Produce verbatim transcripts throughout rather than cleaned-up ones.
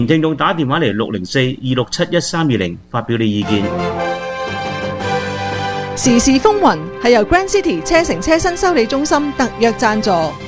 聽眾打電話嚟六零四二六七一三二零發表你意見。 時事風雲係由 Grand City 車城車新修理中心特約贊助。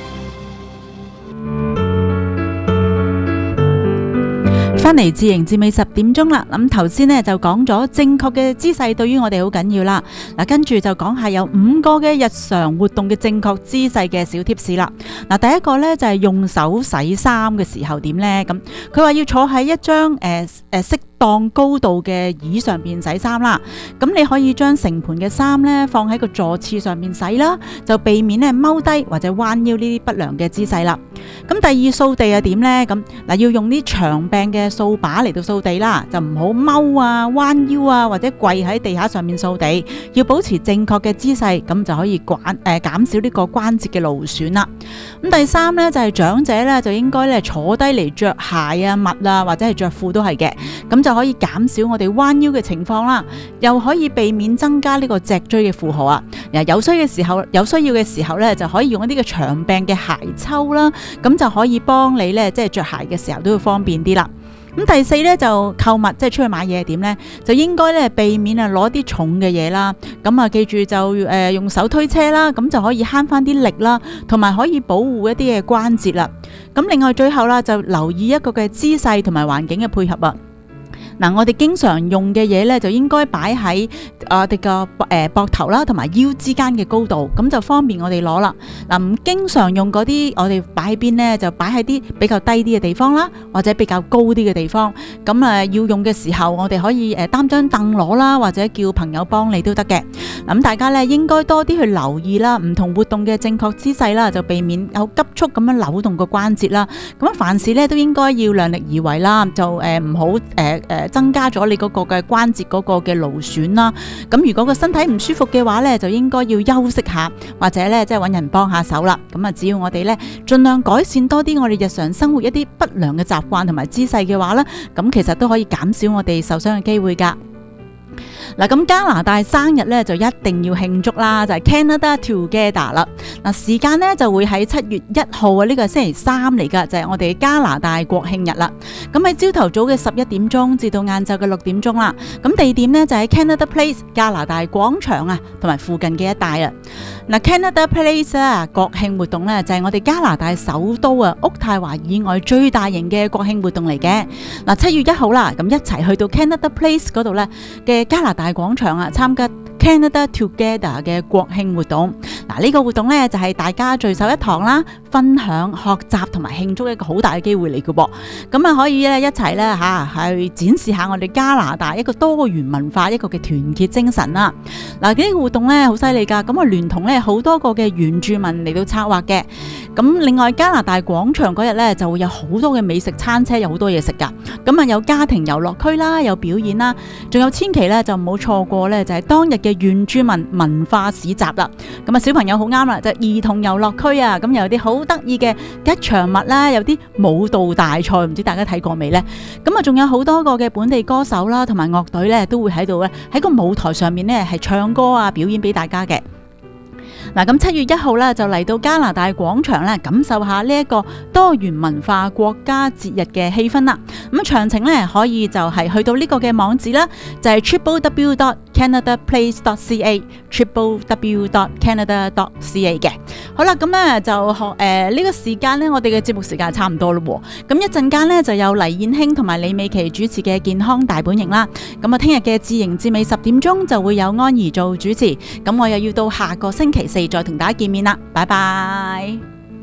翻嚟自營至尾十點鐘啦，咁頭先呢就講咗正確嘅姿勢對於我哋好緊要啦。嗱，跟住就講下有五個嘅日常活動嘅正確姿勢嘅小貼士啦。嗱，第一個呢就係用手洗衫嘅時候點呢？咁佢話要坐喺一張誒誒適當高度嘅椅上邊洗衫啦。咁你可以將成盤嘅衫呢放喺個坐廁上面洗啦，就避免呢踎低或者彎腰呢啲不良嘅姿勢啦。咁第二掃地係點呢？咁嗱，要用啲長柄嘅掃把嚟到掃地啦，就唔好踎啊、彎腰啊或者跪喺地下上面掃地，要保持正確嘅姿勢，咁就可以減誒減少呢個關節嘅勞損啦。咁第三呢，就係長者呢，就應該咧坐低嚟着鞋啊、襪啊或者係着褲都係嘅，咁就可以減少我哋彎腰嘅情況啦，又可以避免增加呢個脊椎嘅負荷啊。有需嘅時候，有需要嘅時候咧，就可以用一啲嘅長柄嘅鞋抽啦，咁就可以幫你咧，即係着鞋嘅時候都會方便啲啦。咁第四咧就購物，即係出去買嘢點咧，就應該咧避免啊攞啲重嘅嘢啦。咁啊，記住就誒、呃、用手推車啦，咁就可以慳翻啲力啦，同埋可以保護一啲嘅關節啦。咁另外最後啦，就留意一個嘅姿勢同埋環境嘅配合啊。嗱，我哋經常用嘅嘢咧，就應該擺喺我哋個誒膊頭啦，同埋腰之間嘅高度，咁就方便我哋攞啦。嗱，唔經常用嗰啲，我哋擺喺邊咧，就擺喺啲比較低啲嘅地方啦，或者比較高啲嘅地方。咁誒要用嘅時候，我哋可以誒擔張凳攞啦，或者叫朋友幫你都得嘅。咁大家咧應該多啲去留意啦，唔同活動嘅正確姿勢啦，就避免有急速咁樣扭動個關節啦。咁凡事咧都應該要量力而為啦，就誒唔好誒誒。增加咗你嗰個嘅關節嗰個嘅勞損啦。咁如果個身體唔舒服嘅話咧，就應該要休息下，或者咧即係揾人幫下手啦。咁啊，只要我哋咧盡量改善多啲我哋日常生活一啲不良嘅習慣同埋姿勢嘅話咧，咁其實都可以減少我哋受傷嘅機會噶。嗱，咁加拿大生日咧就一定要慶祝啦，就係 Canada Together 啦。嗱，時間咧就會喺七月一號啊，呢個星期三嚟噶，就係我哋加拿大國慶日啦。咁喺朝頭早嘅十一點鐘至到晏晝嘅六點鐘啦。咁地點咧就喺 Canada Place 加拿大廣場啊，同埋附近嘅一帶啊。嗱 ，Canada Place 啊，國慶活動咧就係我哋加拿大首都啊渥太華以外最大型嘅國慶活動嚟嘅。嗱，七月一號啦，咁一齊去到 Canada Place 嗰度咧嘅加拿大廣場啊，參加 Canada Together 嘅國慶活動。嗱，呢個活動咧就係大家聚首一堂啦，分享、學習同埋慶祝一個好大嘅機會嚟嘅噃。咁啊，可以咧一齊咧吓去展示下我哋加拿大一個多元文化一個嘅團結精神啦。嗱，呢個活動咧好犀利噶，咁啊聯同咧好多個嘅原住民嚟到策劃嘅。咁另外加拿大廣場嗰日咧就會有好多嘅美食餐車，有好多嘢食噶。咁啊有家庭遊樂區啦，有表演啦，仲有千祈咧就唔好錯過咧就係當日嘅原住民文化市集啦。咁啊小朋友好啱啦，就係兒童遊樂區啊，咁有啲好得意嘅吉祥物啦，有啲舞蹈大賽，唔知大家睇過未呢？咁啊仲有好多個嘅本地歌手啦，同埋樂隊咧都會喺度咧喺個舞台上面咧係唱歌啊表演俾大家嘅。嗱，咁七月一號咧就嚟到加拿大廣場咧，感受下呢一個多元文化國家節日嘅氣氛啦。咁詳情咧可以就係去到呢個嘅網址啦，就係 triple w dot canada place dot c a triple w dot canada dot c a 嘅。好啦，咁咧就學誒呢、呃這個時間咧，我哋嘅節目時間差唔多咯。咁一陣間咧就有黎燕卿同埋李美琪主持嘅健康大本營啦。咁啊，聽日嘅自營至尾十點鐘就會有安怡做主持。咁我又要到下個星期四再同大家見面啦，拜拜。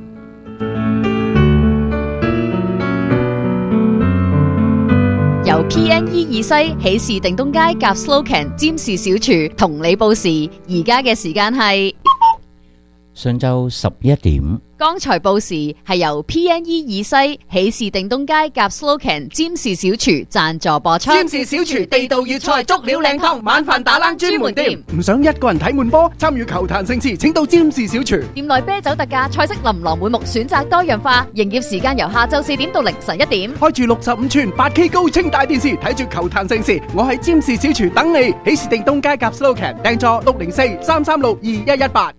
由 P N E 二西喜事定東街夾 Slocan 占士小廚同你報時，而家嘅時間係上晝十一點。 剛才報時係由 P N E 二西喜事定東街夾 Slocan 占士小廚贊助播出。 占士小廚地道粵菜足料靚湯，晚飯打冷專門店。唔想一個人睇滿波，參與球壇盛事，請到占士小廚。 店內啤酒特價，菜式琳琅滿目，選擇多樣化。營業時間由下晝四點到凌晨一點。 開住六十五寸八 K 高清大電視，睇住球壇盛事。我喺占士小廚等你。喜事定東街夾 Slocan 訂座六零四三三六二一一八。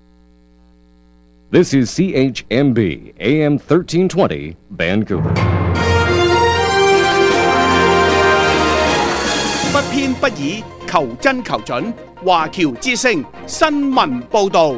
This is C H M B A M thirteen twenty Vancouver. 不已，求真求準。華僑之聲新聞報導。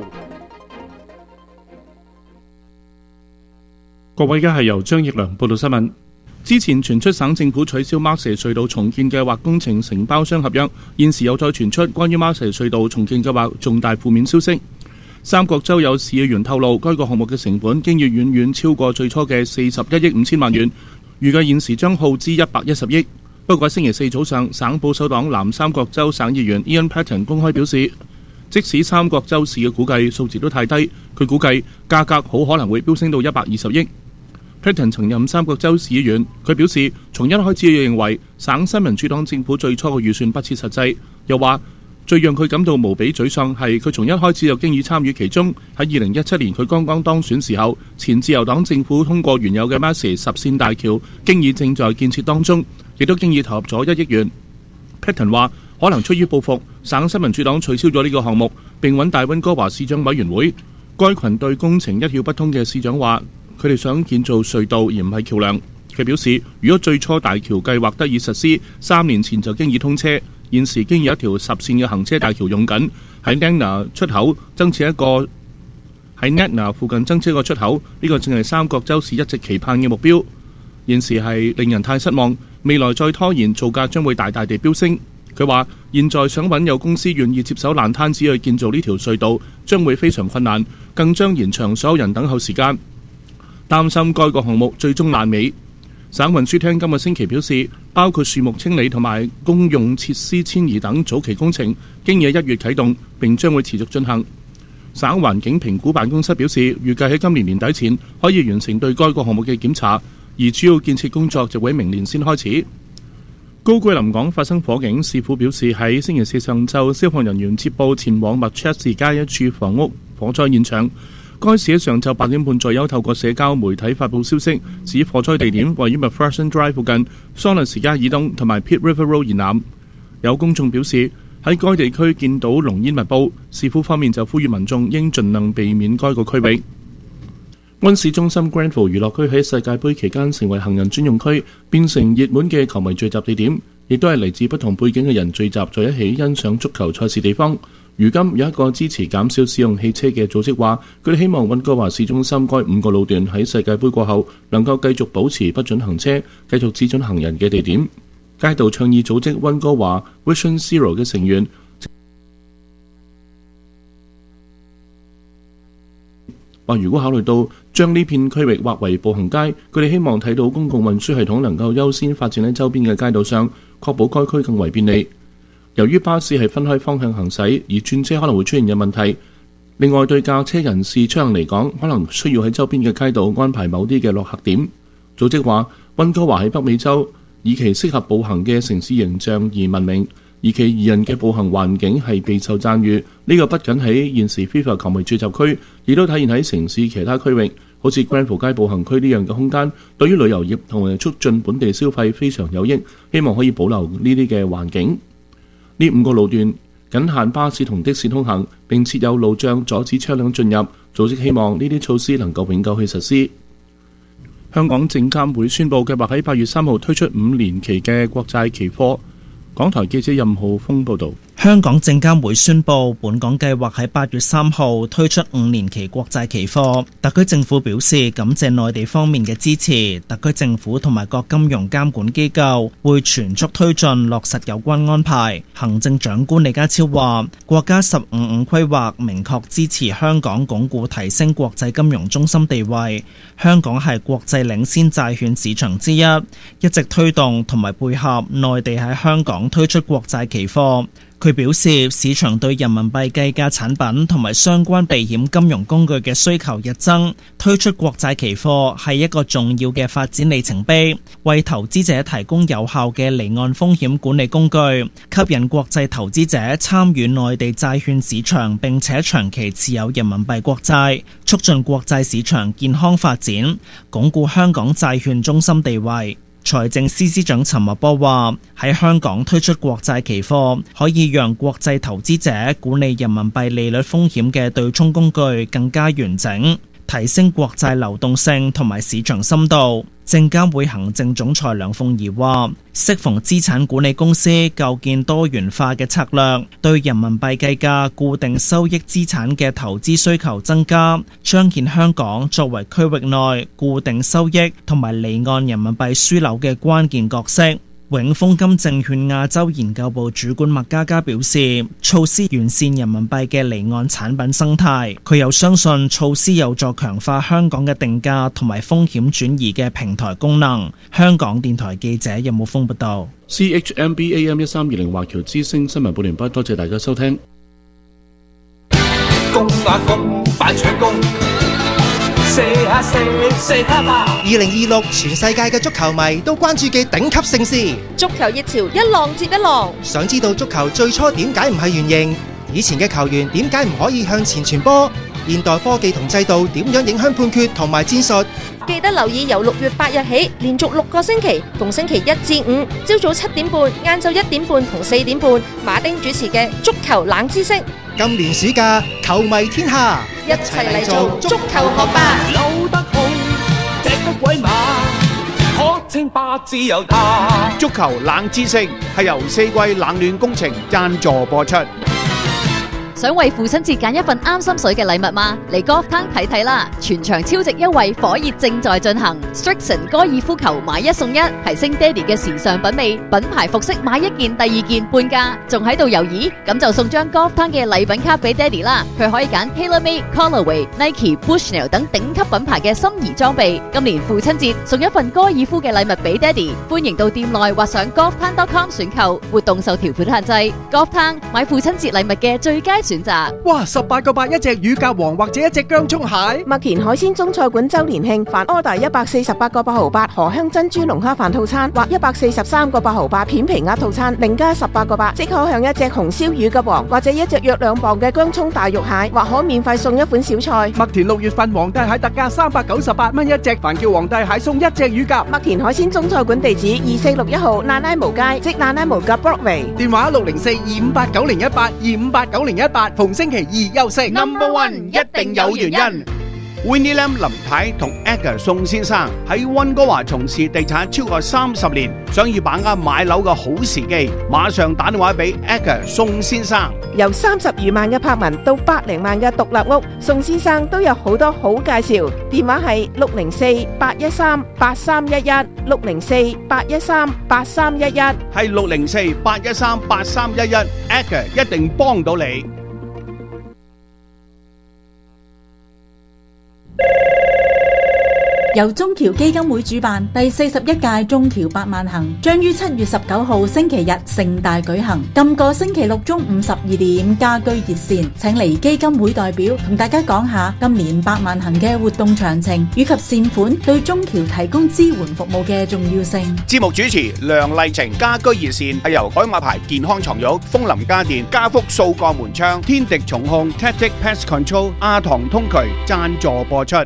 各位，而家係由張奕良報道新聞。之前傳出省政府取消馬蛇隧道重建計劃工程承包商合約，現時又再傳出關於馬蛇隧道重建計劃重大負面消息。三角洲有市議員透露，該個項目嘅成本經已遠遠超過最初嘅四十一億五千萬元，預計現時將耗資一百一十億。不過星期四早上，省保守黨南三角洲省議員 Ian Paton 公開表示，即使三角洲市嘅估計數字都太低，佢估計價格好可能會飆升到一百二十億。Paton 曾任三角洲市議員，佢表示從一開始就認為省新民主黨政府最初嘅預算不切實際，又話最讓佢感到無比沮喪係佢從一開始就經已參與其中。喺二零一七年佢剛剛當選時候，前自由黨政府通過原有嘅 Massey 十線大橋，經已正在建設當中，亦都經已投入咗一億元。Paton 話可能出於報復，省新民主黨取消咗呢個項目，並揾大溫哥華市長委員會。該群對工程一竅不通嘅市長話，佢哋想建造隧道而唔係橋梁。佢表示，如果最初大橋計劃得以實施，三年前就經已通車。現時經有一條十線嘅行車大橋用緊，喺 Nana 出口增設一個喺 Nana 附近增設一個出口，呢、這個正係三角洲市一直期盼嘅目標。現時係令人太失望，未來再拖延，造價將會大大地飆升。佢話：現在想揾有公司願意接手爛攤子去建造呢條隧道，將會非常困難，更將延長所有人等候時間。擔心該個項目最終爛尾。省運輸廳今個星期表示，包括樹木清理同埋公用設施遷移等早期工程，經已一月啟動，並將會持續進行。省環境評估辦公室表示，預計喺今年年底前可以完成對該個項目嘅檢查，而主要建設工作就會喺明年先開始。高桂林港發生火警，市府表示喺星期四上晝，消防人員接報前往麥切士街一處房屋火災現場。該市喺上晝八點半左右透過社交媒體發布消息，指火災地點位於 McPherson Drive 附近、桑律士街以東同埋 Pitt River Road 以南。有公眾表示喺該地區見到濃煙密佈，市府方面就呼籲民眾應盡量避免該個區域。溫市中心 Granville 娛樂區喺世界盃期間成為行人專用區，變成熱門嘅球迷聚集地點，亦都係嚟自不同背景嘅人聚集在一起欣賞足球賽事地方。如今有一個支持減少使用汽車嘅組織話，佢哋希望溫哥華市中心該五個路段喺世界盃過後能夠繼續保持不准行車、繼續只准行人嘅地點。街道倡議組織溫哥華 Vision Zero 嘅成員話，如果考慮到將呢片區域劃為步行街，佢哋希望睇到公共運輸系統能夠優先發展喺周邊嘅街道上，確保該區更為便利。由於巴士係分開方向行駛，而轉車可能會出現嘅問題。另外，對駕車人士出行嚟講，可能需要喺周邊嘅街道安排某啲嘅落客點。組織話，溫哥華喺北美洲以其適合步行嘅城市形象而聞名，而其宜人嘅步行環境係備受讚譽。呢、這個不僅喺現時 FIFA 球迷聚集區，亦都體現喺城市其他區域，好似 Granville 街步行區呢樣嘅空間，對於旅遊業同埋促進本地消費非常有益。希望可以保留呢啲嘅環境。呢五個路段僅限巴士同的士通行，並設有路障阻止車輛進入。組織希望呢啲措施能夠永久去實施。香港證監會宣布計劃喺八月三號推出五年期嘅國債期貨。港台記者任浩峰報導。 香港證監會宣布，本港計劃喺八月三號推出五年期國債期貨。特區政府表示感謝內地方面嘅支持，特區政府同埋各金融監管機構會全速推進落實有關安排。行政長官李家超話，國家十五五規劃明確支持香港鞏固提升國際金融中心地位，香港係國際領先債券市場之一，一直推動同埋配合內地喺香港推出國債期貨。佢表示，市場對人民幣計價產品同埋相關避險金融工具嘅需求日增，推出國債期貨係一個重要嘅發展里程碑，為投資者提供有效嘅離岸風險管理工具，吸引國際投資者參與內地債券市場並且長期持有人民幣國債，促進國債市場健康發展，鞏固香港債券中心地位。財政司司長陳茂波話，喺香港推出國債期貨，可以讓國際投資者管理人民幣利率風險嘅對沖工具更加完整，提升國債流動性同埋市場深度。 證監會行政總裁梁鳳儀話，適逢資產管理公司構建多元化嘅策略，對人民幣計價固定收益資產嘅投資需求增加，彰顯香港作為區域內固定收益同埋離岸人民幣樞紐嘅關鍵角色。永豐金證券亞洲研究部主管麥嘉嘉表示，措施完善人民幣嘅離岸產品生態。佢又相信措施有助強化香港嘅定價同埋風險轉移嘅平台功能。香港電台記者任武峰報道。 C H M B A M 一三二零華僑之聲新聞半年畢，多謝大家收聽。 公啊公，快搶攻！二零二六全世界嘅足球迷都關注嘅頂級盛事， 足球熱潮一浪接一浪。 想知道足球最初點解唔係圓形？以前嘅球員點解唔可以向前傳波？現代科技同制度點樣影響判決同埋戰術？ 記得留意由六月八日起，連續六個星期，逢星期一至五，朝早七點半、晏晝一點半同四點半，馬丁主持嘅足球冷知識。 今年暑假，球迷天下， 一齊嚟做足球學霸。 扭得好，踢得鬼馬，可稱霸自由他。 足球冷知識係由四季冷暖工程贊助播出。 想為父親節揀一份啱心水嘅禮物嗎？嚟 Golf Town睇睇啦！全場超值優惠火熱正在進行 ，Strixon 高爾夫球買一送一，提升爹哋嘅時尚品味，品牌服飾買一件第二件半價，仲喺度猶豫？咁就送張 Golf Town 嘅禮品卡俾爹哋啦！佢可以揀 TaylorMade、Callaway、Nike、Bushnell 等頂級品牌嘅心儀裝備。今年父親節送一份高爾夫嘅禮物俾爹哋，歡迎到店內或上 golf town dot com 選購，活動受條款限制。Golf Town 買父親節禮物嘅最佳選擇。 哇！十八個八一隻乳鴿王或者一隻薑蔥蟹。 麥田海鮮中菜館周年慶，凡 order 一百四十八個八毫八荷香珍珠龍蝦飯套餐或一百四十三個八毫八片皮鴨套餐，另加十八個八，即可享一隻紅燒乳鴿王或者一隻約兩磅嘅薑蔥大肉蟹，或可免費送一款小菜。 麥田六月份皇帝蟹特價三百九十八蚊一隻，凡叫皇帝蟹送一隻乳鴿。 麥田海鮮中菜館地址二四六一號蘭拉毛街，即蘭拉毛嘅 Broadway， 電話六零四二五八九零一八二五八九零一八，逢星期二休息。 Number One 一定有原因。Winnie Lam 林太同 Edgar 宋先生喺溫哥華從事地產超過三十年，想要把握買樓嘅好時機，馬上打電話俾 Edgar 宋先生。 由三十餘萬嘅柏文到百零萬嘅獨立屋，宋先生都有好多好介紹。電話係六零四八一三八三一一，六零四八一三八三一一， 係六零四八一三八三一一 ，Edgar 一定幫到你。 由中僑基金會主辦第四十一屆中僑百萬行，將於七月十九號星期日盛大舉行。今個星期六中午十二點家居熱線，請嚟基金會代表同大家講下今年百萬行嘅活動詳情以及善款對中僑提供支援服務嘅重要性。 節目主持梁麗晴，家居熱線係由海馬牌健康床褥、楓林家電、家福數個門窗、天敵重控、Tactic Pest Control、阿唐通渠贊助播出。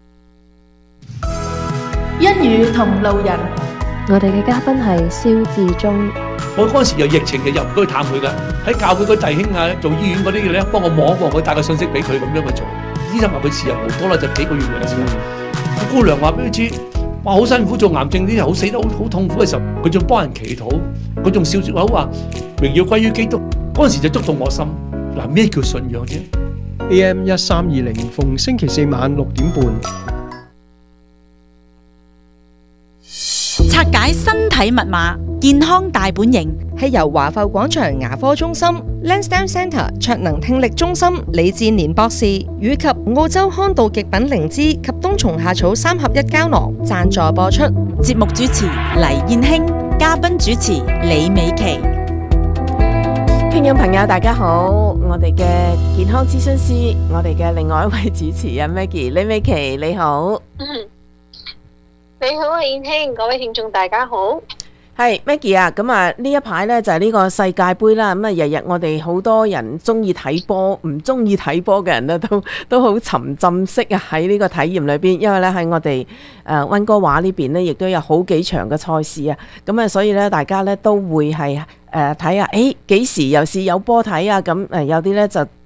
一語同路人， 我哋嘅嘉賓係蕭志忠。 我嗰陣時有疫情就入唔到去探佢噶，喺教會嗰弟兄啊，做醫院嗰啲嘅咧，幫我望一望佢，帶個信息俾佢咁樣去做。醫生話佢時日無多啦，就幾個月嘅時候。個姑娘話俾佢知，哇好辛苦做癌症啲人，好死得好好痛苦嘅時候，佢仲幫人祈禱，佢仲笑住口話榮耀歸於基督。嗰陣時就觸動我心。嗱，咩叫信仰啫 ？A M 一三二零逢星期四晚六點半。 拆解身體密碼，健康大本營係由華埠廣場牙科中心、Lansdowne Centre 卓能聽力中心李志年博士以及澳洲康道極品靈芝及冬蟲夏草三合一膠囊贊助播出。 節目主持黎燕卿，嘉賓主持李美琪。 聽眾朋友大家好，我哋嘅健康諮詢師，我哋嘅另外一位主持人 Maggie， 李美琪你好。 你好啊，燕卿，各位聽眾大家好。 係 Maggie 啊，咁啊呢一排呢就係呢個世界盃啦，咁啊日日我哋好多人中意睇波，唔中意睇波嘅人呢都都好沉浸式啊喺呢個體驗裏邊，因為呢喺我哋誒溫哥華呢邊呢，亦都有好幾場嘅賽事啊，咁啊所以呢大家呢都會係誒睇下，誒幾時又是有波睇啊，咁誒有啲呢就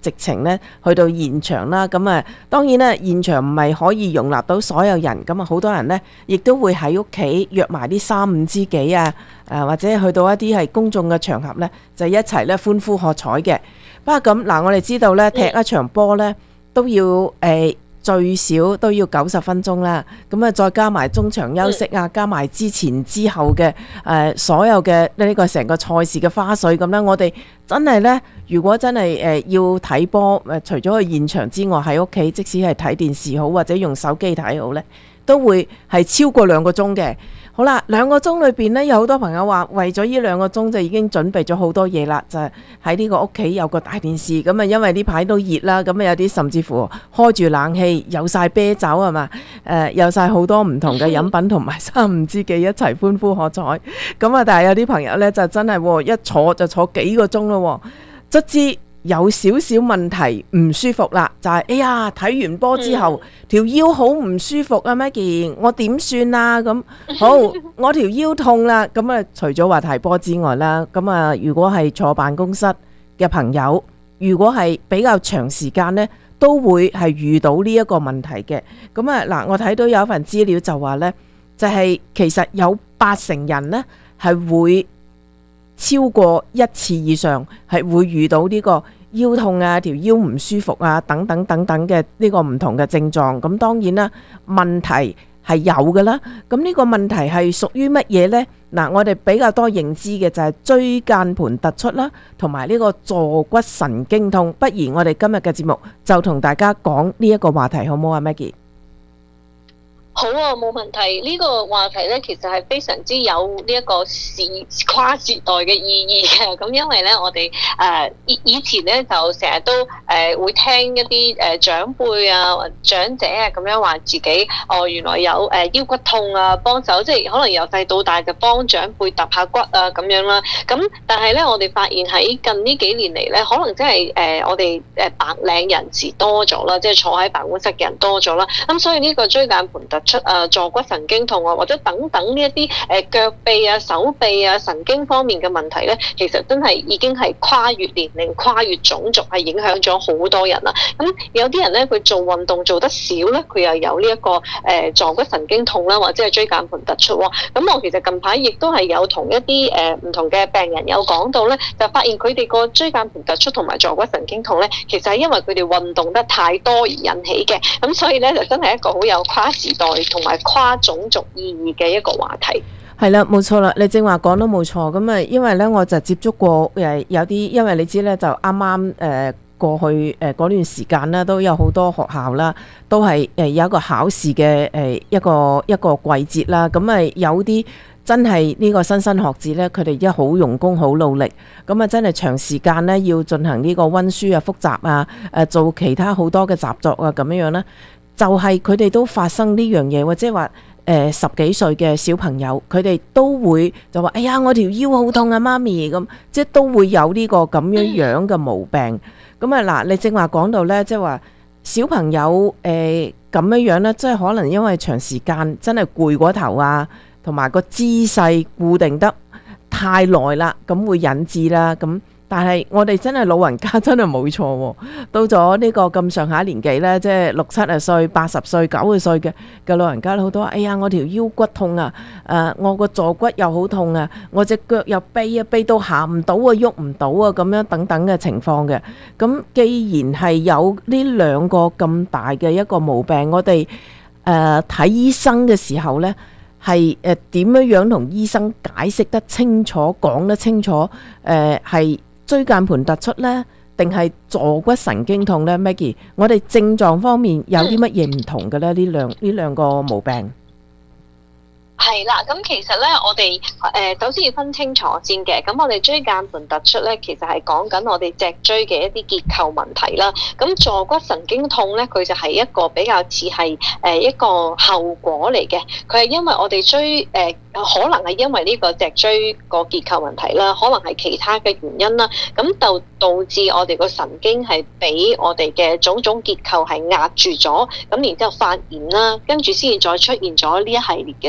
直情咧去到現場啦。咁啊，當然咧現場唔係可以容納到所有人，咁啊好多人咧亦都會喺屋企約埋啲三五知己啊，誒或者去到一啲係公眾嘅場合咧，就一齊咧歡呼喝彩嘅。不過咁嗱，我哋知道咧踢一場波咧都要誒。呃最少都要九十分鐘啦，咁啊再加埋中場休息啊，加埋之前之後嘅誒、呃、所有嘅呢個成個賽事嘅花絮咁啦，我哋真係呢，如果真係誒、呃、要睇波誒，除咗去現場之外，喺屋企即使係睇電視好，或者用手機睇好呢，都會係超過兩個鐘嘅。好啦，兩個鐘裏邊呢，有好多朋友話為咗呢兩個鐘就已經準備咗好多嘢啦，就係喺呢個屋企有個大電視，咁啊因為呢排都熱啦，咁啊有啲甚至乎開住冷氣，有晒啤酒係嘛，誒、呃、有晒好多唔同嘅飲品同埋三五知己一齊歡呼喝彩，咁啊但係有啲朋友呢，就真係一坐就坐幾個鐘咯，卒之有少少問題唔舒服啦，就係、是、哎呀睇完波之後、嗯、條腰好唔舒服啊 Maggie， 我點算啊？咁好我條腰痛啦，咁啊除咗話睇波之外啦，咁啊如果係坐辦公室嘅朋友，如果係比較長時間呢，都會係遇到呢一個問題嘅。咁啊嗱，我睇到有一份資料就話呢，就係、是、其實有八成人呢係會超過一次以上係會遇到呢個腰痛啊、條腰唔舒服啊等等等等嘅呢個唔同嘅症狀。咁當然啦，問題係有㗎啦。咁呢個問題係屬於乜嘢呢？嗱，我哋比較多認知嘅就係椎間盤突出啦，同埋呢個坐骨神經痛。不如我哋今日嘅節目就同大家講呢一個話題，好唔好啊 Maggie？ 好啊，冇問題。呢、這個話題咧，其實係非常之有呢一個時跨時代嘅意義嘅。咁因為咧，我哋誒以以前咧就成日都誒、呃、會聽一啲誒、呃、長輩啊、或長者啊咁樣話自己哦，原來有誒、呃、腰骨痛啊，幫手即係可能由細到大就幫長輩揼下骨啊咁樣啦。咁但係咧，我哋發現喺近呢幾年嚟咧，可能真係誒我哋誒白領人士多咗啦，即係坐喺辦公室嘅人多咗啦。咁所以呢個椎間盤突出啊、坐骨神經痛啊，或者等等呢一啲誒腳臂啊、手臂啊、神經方面嘅問題咧，其實真係已經係跨越年齡、跨越種族，係影響咗好多人啦。咁有啲人咧，佢做運動做得少咧，佢又有呢、這、一個誒、呃、坐骨神經痛啦，或者係椎間盤突出喎。咁我其實近排亦都係有同一啲誒唔同嘅病人有講到咧，就發現佢哋個椎間盤突出同埋坐骨神經痛咧，其實係因為佢哋運動得太多而引起嘅。咁所以咧，就真係一個好有跨時代同埋跨種族意義嘅一個話題。 係啦，冇錯啦，你正話講都冇錯。咁啊，因為咧我就接觸過誒有啲，因為你知咧就啱啱誒過去誒嗰段時間啦，都有好多學校啦，都係誒有一個考試嘅誒一個一個季節啦。咁啊有啲真係呢個莘莘學子咧，佢哋一好用功、好努力，咁啊真係長時間咧要進行呢個溫書啊、複習啊、誒做其他好多嘅習作啊，咁樣樣咧。就係佢哋都發生呢樣嘢，或者話誒十幾歲嘅小朋友，佢哋都會就話：哎呀，我條腰好痛啊，媽咪咁，即係都會有呢個咁樣樣嘅毛病。咁啊嗱，你正話講到呢，即係話小朋友誒咁樣樣呢，即係可能因為長時間真係攰過頭啊，同埋個姿勢固定得太耐啦，咁會引致啦咁。但係我哋真係老人家真係冇錯喎，到咗呢個咁上下年紀呢，即係六七十歲、八十歲、九十歲嘅嘅老人家好多，哎呀我條腰骨痛啊，誒、呃、我個坐骨又好痛啊，我隻腳又痹啊，痹到行唔到啊，喐唔到啊，咁樣等等嘅情況嘅。咁既然係有呢兩個咁大嘅一個毛病，我哋誒睇醫生嘅時候呢，係誒點樣樣同醫生解釋得清楚、講得清楚？誒、呃、係。椎間盤突出呢，定係坐骨神經痛呢 Maggie， 我哋症狀方面有啲乜嘢唔同嘅呢？呢兩呢兩個毛病係啦，咁其實咧，我哋誒、呃、首先要分清楚先嘅。咁我哋椎間盤突出咧，其實係講緊我哋脊椎嘅一啲結構問題啦。咁坐骨神經痛咧，佢就係一個比較似係誒一個後果嚟嘅。佢係因為我哋椎誒、呃、可能係因為呢個脊椎個結構問題啦，可能係其他嘅原因啦。咁就導致我哋個神經係俾我哋嘅種種結構係壓住咗，咁然之後發炎啦，跟住先至再出現咗呢一系列嘅症狀。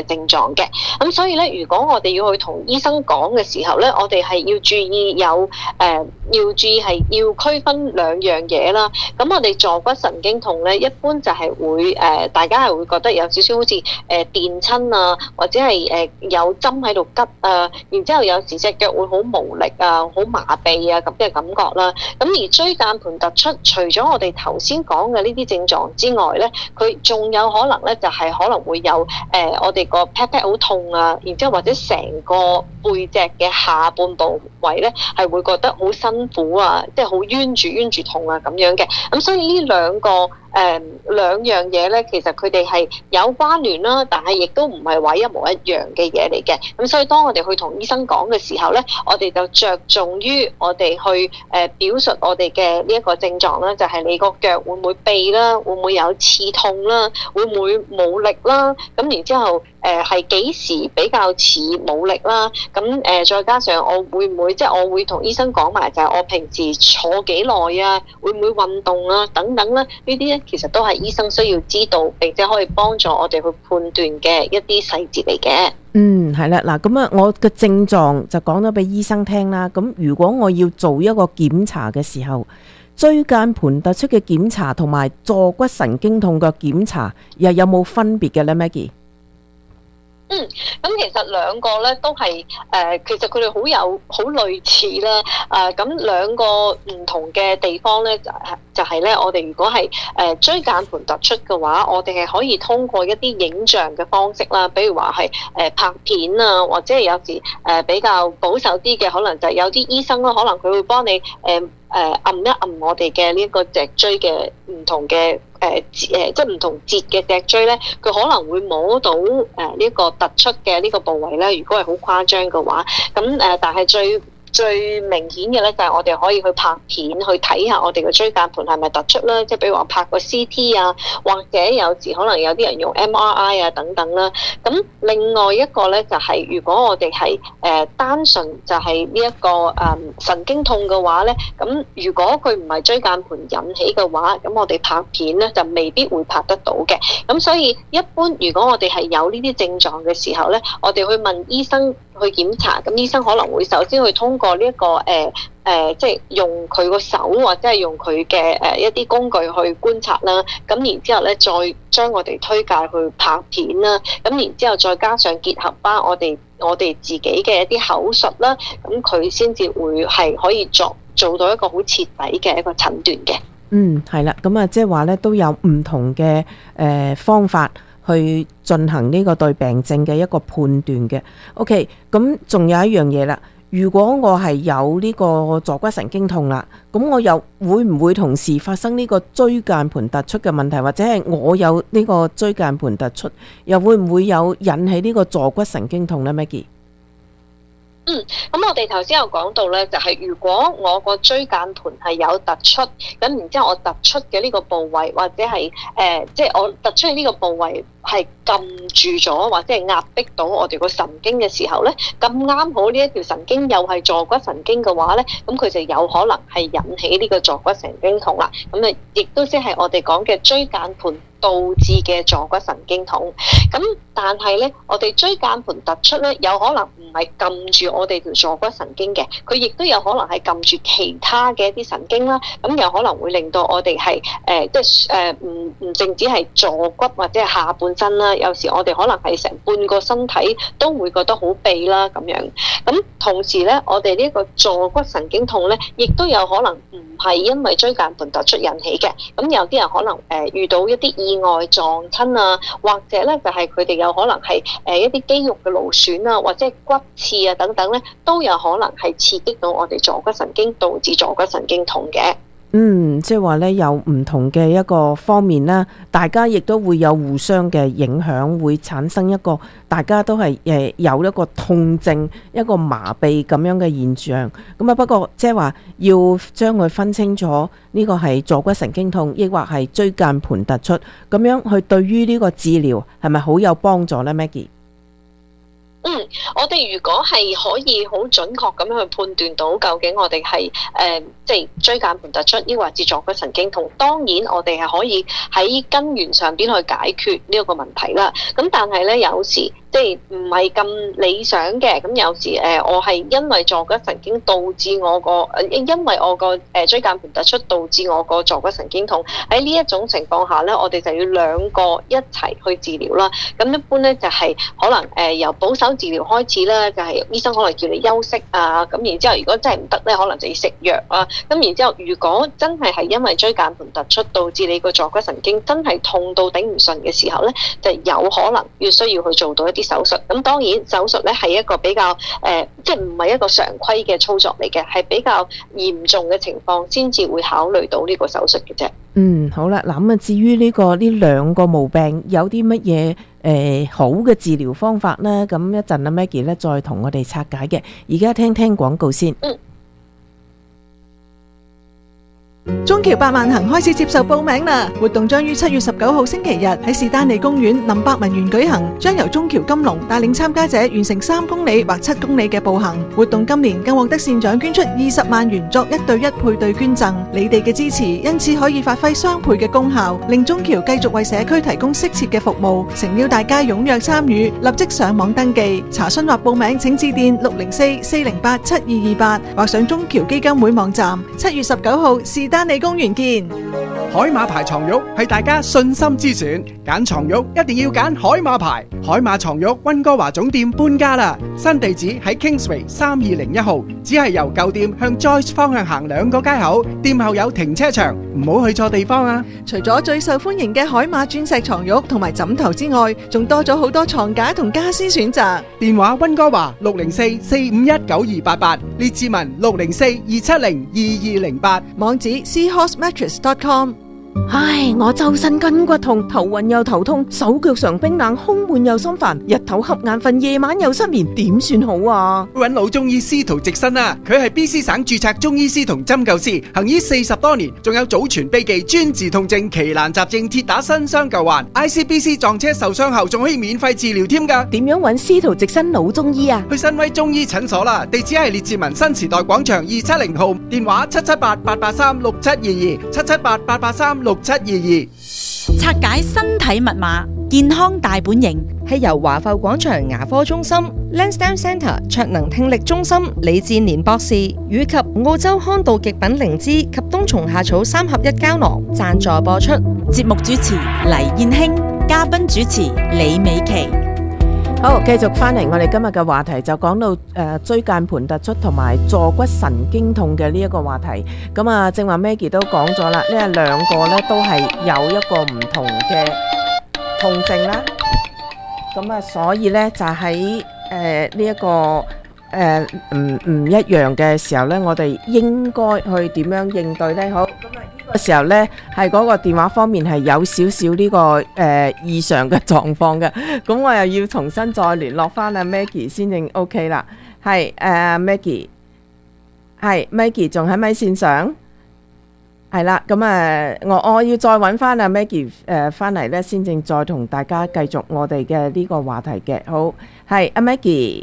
狀嘅。咁所以咧，如果我哋要去同醫生講嘅時候咧，我哋係要注意有誒、呃，要注意係要區分兩樣嘢啦。咁我哋坐骨神經痛咧，一般就係會誒、呃，大家係會覺得有少少好似誒電親啊，或者係誒、呃、有針喺度拮啊，然之後有時隻腳會好無力啊、好麻痹啊咁嘅感覺啦。咁而椎間盤突出，除咗我哋頭先講嘅呢啲症狀之外咧，佢仲有可能咧就係可能會有誒、呃、我哋個 pat pat 好痛啊，然之後或者成個背脊嘅下半部位咧係會覺得好辛苦啊，即係好冤住冤住痛啊咁樣嘅。咁所以呢兩個誒、呃、兩樣嘢咧，其實佢哋係有關聯啦，但係亦都唔係話一模一樣嘅嘢嚟嘅。咁所以當我哋去同醫生講嘅時候咧，我哋就着重於我哋去誒、呃、表述我哋嘅呢一個症狀啦，就係、是、你個腳會唔會痹啦，會唔會有刺痛啦，會唔會冇力啦，咁然之後誒係幾時比較似冇力啦，咁誒、呃、再加上我會唔會即係我會同醫生講埋就係我平時坐幾耐啊，會唔會運動啊等等啦，呢啲咧其實都係醫生需要知道並且可以幫助我哋去判斷嘅一啲細節嚟嘅。 嗯，係啦，嗱，咁啊，我嘅症狀就講咗俾醫生聽啦。咁如果我要做一個檢查嘅時候，椎間盤突出嘅檢查同埋坐骨神經痛嘅檢查又有冇分別嘅咧 ，Maggie？ 嗯，咁其實兩個咧都係誒、呃，其實佢哋好有好類似啦。誒、呃，咁兩個唔同嘅地方咧，就係就係咧，我哋如果係誒椎間盤突出嘅話，我哋係可以通過一啲影像嘅方式啦，比如話係誒拍片啊，或者係有時誒、呃、比較保守啲嘅，可能就係有啲醫生啦，可能佢會幫你誒。呃誒按一按我哋嘅呢一個脊椎嘅唔同嘅誒誒，即係唔同節嘅脊椎咧，佢可能會摸到誒呢一個突出嘅呢個部位咧。如果係好誇張嘅話，咁誒，但係最最明顯嘅咧，就係我哋可以去拍片去睇下我哋嘅椎間盤係咪突出啦。即係比如話拍個 C T 啊，或者有時可能有啲人用 M R I 啊等等啦。咁另外一個咧就係、是、如果我哋係誒單純就係呢一個誒、嗯、神經痛嘅話咧，咁如果佢唔係椎間盤引起嘅話，咁我哋拍片咧就未必會拍得到嘅。咁所以一般如果我哋係有呢啲症狀嘅時候咧，我哋去問醫生去檢查，咁醫生可能會首先去通過呢、這、一個誒誒、呃呃，即係用佢個手或者係用佢嘅誒一啲工具去觀察啦。咁然之後咧，再將我哋推介去拍片啦。咁然之後再加上結合翻我哋我哋自己嘅一啲口述啦，咁佢先至會係可以做做到一個好徹底嘅一個診斷嘅。 嗯，係啦，咁啊，即係話咧都有唔同嘅誒、呃、方法去進行呢個對病症嘅一個判斷嘅。OK，咁仲有一樣嘢啦，如果我係有呢個坐骨神經痛啦，咁我又會唔會同時發生呢個椎間盤突出嘅問題，或者係我有呢個椎間盤突出，又會唔會有引起呢個坐骨神經痛呢？ Maggie？ 嗯，咁我哋頭先有講到咧，就係、是、如果我個椎間盤係有突出，咁然之後我突出嘅呢個部位，或者係誒，即、呃、係、就是、我突出嘅呢個部位係撳住咗，或者係壓迫到我哋個神經嘅時候咧，咁啱好呢一條神經又係坐骨神經嘅話咧，咁佢就有可能係引起呢個坐骨神經痛啦。咁啊，亦都即係我哋講嘅椎間盤導致嘅坐骨神經痛。咁但係咧，我哋椎間盤突出咧，有可能唔係撳住我哋條坐骨神經嘅，佢亦都有可能係撳住其他嘅一啲神經啦。咁有可能會令到我哋係誒，即係誒，唔唔淨止係坐骨或者係下半身啦，有時我哋可能係成半個身體都會覺得好痹啦咁樣。咁同時咧，我哋呢一個坐骨神經痛咧，亦都有可能唔係因為椎間盤突出引起嘅。咁有啲人可能誒、呃、遇到一啲意外撞親啊，或者咧就係佢哋有可能係誒一啲肌肉嘅勞損啊，或者係骨刺啊等等咧，都有可能係刺激到我哋坐骨神經，導致坐骨神經痛嘅。 嗯，即係話咧有唔同嘅一個方面啦，大家亦都會有互相嘅影響，會產生一個大家都係誒有一個痛症、一個麻痹咁樣嘅現象。咁啊，不過即係話要將佢分清楚呢個係坐骨神經痛，抑或係椎間盤突出，咁樣去對於呢個治療係咪好有幫助呢？ Maggie？ 嗯，我哋如果係可以好準確咁樣去判斷到究竟我哋係誒即係椎間盤突出，抑或是坐骨神經痛，當然我哋係可以喺根源上邊去解決呢一個問題啦。咁但係咧，有時即即係唔係咁理想嘅。咁有時誒、呃，我係因為坐骨神經導致我個誒，因為我個誒椎間盤突出導致我個坐骨神經痛。喺呢一種情況下咧，我哋就要兩個一齊去治療啦。咁一般咧就係、是、可能誒、呃、由保守治療開始啦，就係、是、醫生可能叫你休息啊。咁然之後，如果真係唔得咧，可能就要食藥啊。咁然之後，如果真係係因為椎間盤突出導致你個坐骨神經真係痛到頂唔順嘅時候咧，就有可能要需要去做到一啲手術。咁當然手術咧係一個比較誒、呃，即係唔係一個常規嘅操作嚟嘅，係比較嚴重嘅情況先至會考慮到呢個手術嘅啫。 嗯，好啦，嗱咁啊，至於呢、這個呢兩個毛病有啲乜嘢誒好嘅治療方法呢？咁一陣阿 Maggie 咧再同我哋拆解嘅。而家聽聽廣告先。 嗯。 中橋百萬行開始接受報名啦！活動將於七月十九號星期日喺士丹利公園林百文園舉行，將由中橋金龍帶領參加者完成三公里或七公里嘅步行。活動今年更獲得善長捐出二十萬元作一對一配對捐贈，你哋嘅支持因此可以發揮雙倍嘅功效，令中橋繼續為社區提供適切嘅服務。誠邀大家踴躍參與，立即上網登記查詢或報名，請致電六零四四零八七二二八或上中橋基金會網站。七月十九號士丹利公園見。 海馬牌床褥係大家信心之選，揀床褥一定要揀海馬牌。海馬床褥溫哥華總店搬家啦，新地址喺 Kingsway 三二零一號，只係由舊店向 Joyce 方向行兩個街口，店後有停車場，唔好去錯地方啊！ 除咗最受歡迎嘅海馬鑽石床褥同埋枕頭之外，仲多咗好多床架同家私選擇。 電話溫哥華六零四四五一九二八八，列治文六零四二七零二二零八， 網址 seahorse mattress dot com。 唉，我周身筋骨痛，頭暈又頭痛，手腳常冰冷，胸悶又心煩，日頭瞌眼瞓，夜晚又失眠，點算好啊？ 揾老中醫司徒直新啊，佢係 B C 省註冊中醫師同針灸師，行醫四十多年，仲有祖傳秘技專治痛症、奇難雜症，鐵打新傷舊患。I C B C 撞車受傷後仲可以免費治療添㗎。 點樣揾司徒直新老中醫啊？ 去新威中醫診所啦，地址係列治文新時代廣場二七零號，電話七七八八八三六七二二，七七八八八三六七二二。 拆解身體密碼，健康大本營係由華埠廣場牙科中心、Lansdowne Centre 卓能聽力中心李志年博士以及澳洲康道極品靈芝及冬蟲夏草三合一膠囊贊助播出。 節目主持黎燕卿，嘉賓主持李美琪。 好，繼續翻嚟，我哋今日嘅話題就講到誒椎間盤突出同埋坐骨神經痛嘅呢一個話題。咁啊，正話 Maggie 都講咗啦，呢兩個咧都係有一個唔同嘅痛症啦。咁啊，所以咧就喺誒呢一個誒唔唔一樣嘅時候咧，我哋應該去點樣應對咧？好，咁啊呢個時候咧係嗰個電話方面係有少少呢個誒異常嘅狀況嘅，咁我又要重新再聯絡翻阿 Maggie 先正 OK 啦。係誒 Maggie，係 Maggie 仲喺咪線上？係啦，咁啊我我要再揾翻阿 Maggie 誒翻嚟咧，先正再同大家繼續我哋嘅呢個話題嘅。好，係阿 Maggie。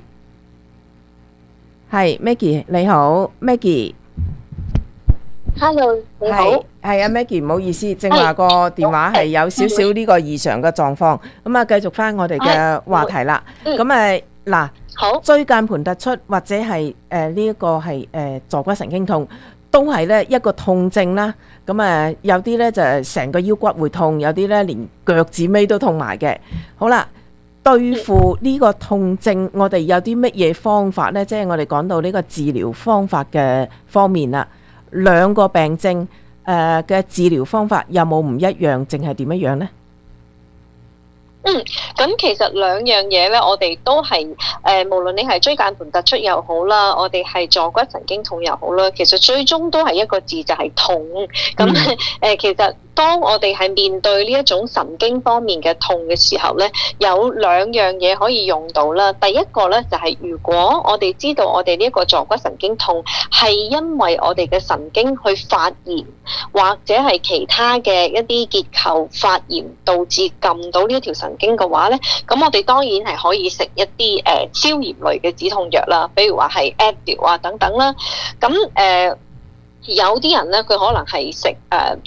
係 Maggie 你好 Maggie。Hello， 你好。 係啊 Maggie，唔好意思，正話個電話係有少少呢個異常嘅狀況。咁啊，繼續翻我哋嘅話題啦。咁誒嗱，椎間盤突出或者係誒呢一個係誒坐骨神經痛，都係咧一個痛症啦。咁誒有啲咧就係成個腰骨會痛，有啲咧連腳趾尾都痛埋嘅。好啦。對付呢個痛症，我哋有啲乜嘢方法呢？即係我哋講到呢個治療方法嘅方面啦。兩個病症誒嘅治療方法有冇唔一樣，淨係點樣樣呢？ 嗯，咁其實兩樣嘢咧，我哋都係誒、呃，無論你係椎間盤突出又好啦，我哋係坐骨神經痛又好啦，其實最終都係一個字，就係、是、痛。咁誒、呃，其實當我哋係面對呢一種神經方面嘅痛嘅時候咧，有兩樣嘢可以用到啦。第一個咧就係、是、如果我哋知道我哋呢一個坐骨神經痛係因為我哋嘅神經去發炎，或者係其他嘅一啲結構發炎導致撳到呢一條神經嘅話咧，咁我哋當然係可以食一啲誒、呃、消炎類嘅止痛藥啦，比如話係 Advil 啊等等啦。咁誒、呃、有啲人咧，佢可能係食誒即係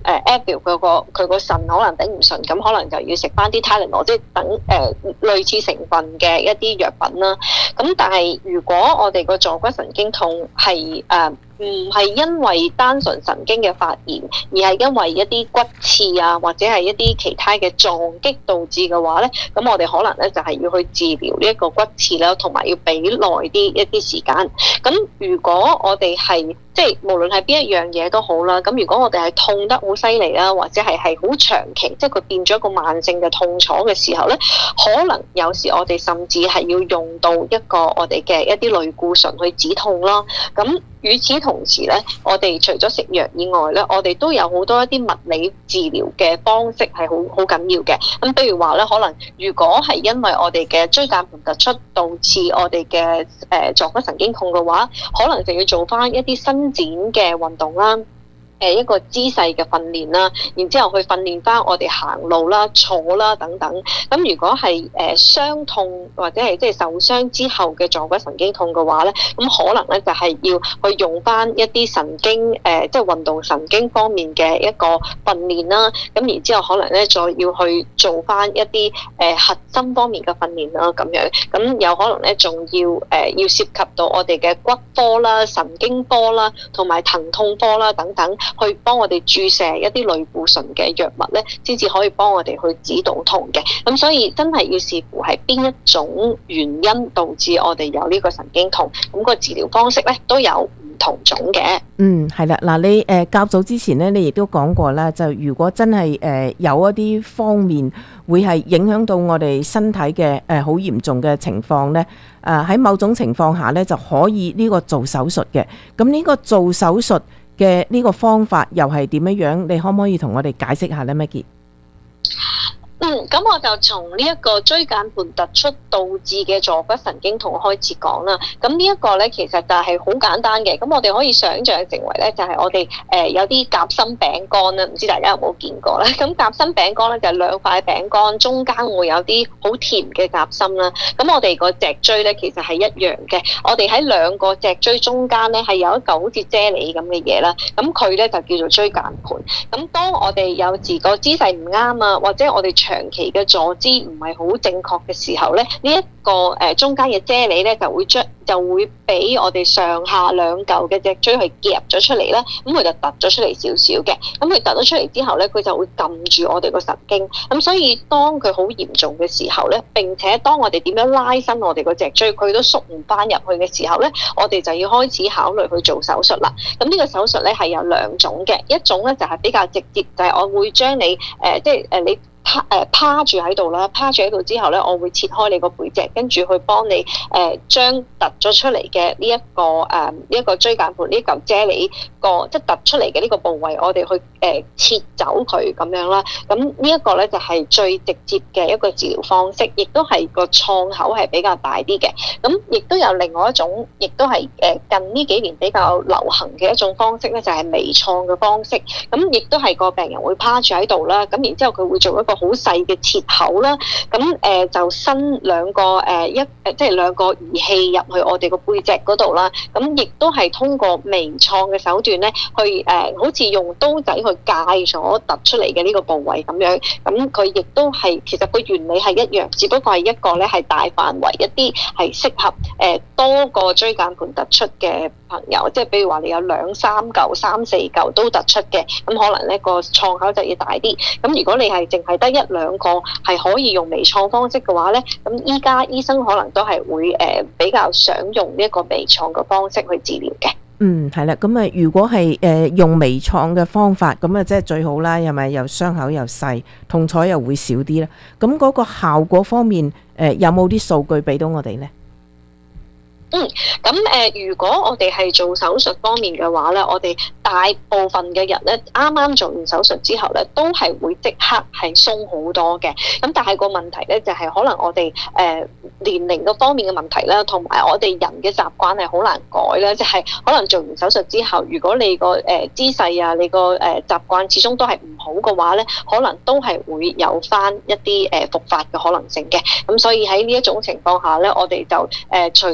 誒 Advil 佢個佢個腎可能頂唔順，咁可能就要食翻啲 Tylenol，即係等誒、呃、類似成分嘅一啲藥品啦。咁但係如果我哋個坐骨神經痛係誒唔係因為單純神經嘅發炎，而係因為一啲骨刺啊，或者係一啲其他嘅撞擊導致嘅話咧，咁我哋可能咧就係要去治療呢一個骨刺啦，同埋要俾耐啲一啲時間。咁如果我哋係即係無論係邊一樣嘢都好啦，咁如果我哋係痛得好犀利啦，或者係係好長期，即係佢變咗一個慢性嘅痛楚嘅時候咧，可能有時我哋甚至係要用到一個我哋嘅一啲類固醇去止痛啦。咁與此同時咧，我哋除咗食藥以外咧，我哋都有好多一啲物理治療嘅方式係好好緊要嘅。咁譬如話咧，可能如果係因為我哋嘅椎間盤突出導致我哋嘅誒坐骨神經痛嘅話，可能就要做翻一啲伸展嘅運動啦。誒一個姿勢嘅訓練啦，然之後去訓練翻我哋行路啦、坐啦等等。咁如果係誒傷痛或者係即係受傷之後嘅坐骨神經痛嘅話咧，咁可能咧就係要去用翻一啲神經誒即係運動神經方面嘅一個訓練啦。咁然之後可能咧再要去做翻一啲誒核心方面嘅訓練啦咁樣。咁有可能咧仲要誒要涉及到我哋嘅骨科啦、神經科啦、同埋疼痛科啦等等。去幫我哋注射一啲類固醇嘅藥物咧，先至可以幫我哋去止到痛嘅。咁所以真係要視乎係邊一種原因導致我哋有呢個神經痛，咁個治療方式咧都有唔同種嘅。 嗯，係啦，嗱你誒較早之前咧，你亦都講過啦，就如果真係誒有一啲方面會係影響到我哋身體嘅誒好嚴重嘅情況咧，誒喺某種情況下咧就可以呢個做手術嘅。咁呢個做手術嘅呢個方法又係點樣樣？你可唔可以同我哋解釋下呢？Maggie？ 嗯，咁我就從呢一個椎間盤突出導致嘅坐骨神經痛開始講啦。咁呢一個咧，其實就係好簡單嘅。咁我哋可以想像成為咧，就係我哋誒有啲夾心餅乾啦，唔知大家有冇見過咧？咁夾心餅乾咧就係兩塊餅乾，中間會有啲好甜嘅夾心啦。咁我哋個脊椎咧其實係一樣嘅。我哋喺兩個脊椎中間咧係有一嚿好似啫喱咁嘅嘢啦。咁佢咧就叫做椎間盤。咁當我哋有時個姿勢唔啱啊，或者我哋長期嘅坐姿唔係好正確嘅時候咧，呢、這、一個誒、呃、中間嘅啫喱咧就會將就會俾我哋上下兩嚿嘅脊椎去夾咗出嚟啦，咁佢就突咗出嚟少少嘅，咁佢突咗出嚟之後咧，佢就會撳住我哋個神經，咁所以當佢好嚴重嘅時候咧，並且當我哋點樣拉伸我哋個脊椎，佢都縮唔翻入去嘅時候咧，我哋就要開始考慮去做手術啦。咁呢個手術咧係有兩種嘅，一種咧就係、是、比較直接，就係、是、我會將你誒、呃、即係誒你。趴誒趴住喺度啦，趴住喺度之後咧，我會切開你個背脊，跟住去幫你誒將突咗出嚟嘅呢一個誒呢一個椎間盤呢嚿啫喱個即係突出嚟嘅呢個部位，我哋去誒切走佢咁樣啦。咁呢一個咧就係最直接嘅一個治療方式，亦都係個創口係比較大啲嘅。咁亦都有另外一種，亦都係誒近呢幾年比較流行嘅一種方式咧，就係微創嘅方式。咁亦都係個病人會趴住喺度啦，咁然之後佢會做一個好細嘅切口啦，咁誒、呃、就伸兩個誒、呃、一誒即係兩個儀器入去我哋個背脊嗰度啦，咁亦都係通過微創嘅手段咧，去誒、呃、好似用刀仔去界咗突出嚟嘅呢個部位咁樣，咁佢亦都係其實個原理係一樣，只不過係一個咧係大範圍一啲係適合誒、呃、多個椎間盤突出嘅朋友，即係比如話你有兩三嚿、三四嚿都突出嘅，咁可能咧個創口就要大啲。咁如果你係淨係得一兩個係可以用微創方式嘅話咧，咁依家醫生可能都係會誒、呃、比較想用呢一個微創嘅方式去治療嘅。 嗯，係啦，咁啊，如果係誒、呃、用微創嘅方法，咁啊即係最好啦，係咪又傷口又細，痛楚又會少啲啦？咁嗰個效果方面，誒、呃、有冇啲數據俾到我哋咧？ 嗯，咁誒、呃，如果我哋係做手術方面嘅話咧，我哋大部分嘅人咧，啱啱做完手術之後咧，都係會即刻係鬆好多嘅。咁但係個問題咧，就係、是、可能我哋誒、呃、年齡嗰方面嘅問題啦，同埋我哋人嘅習慣係好難改啦。即、就、係、是、可能做完手術之後，如果你個誒、呃、姿勢啊，你個誒、呃、習慣始終都係唔好嘅話咧，可能都係會有翻一啲誒復發嘅可能性嘅。咁所以喺呢一種情況下咧，我哋就誒、呃、除咗手術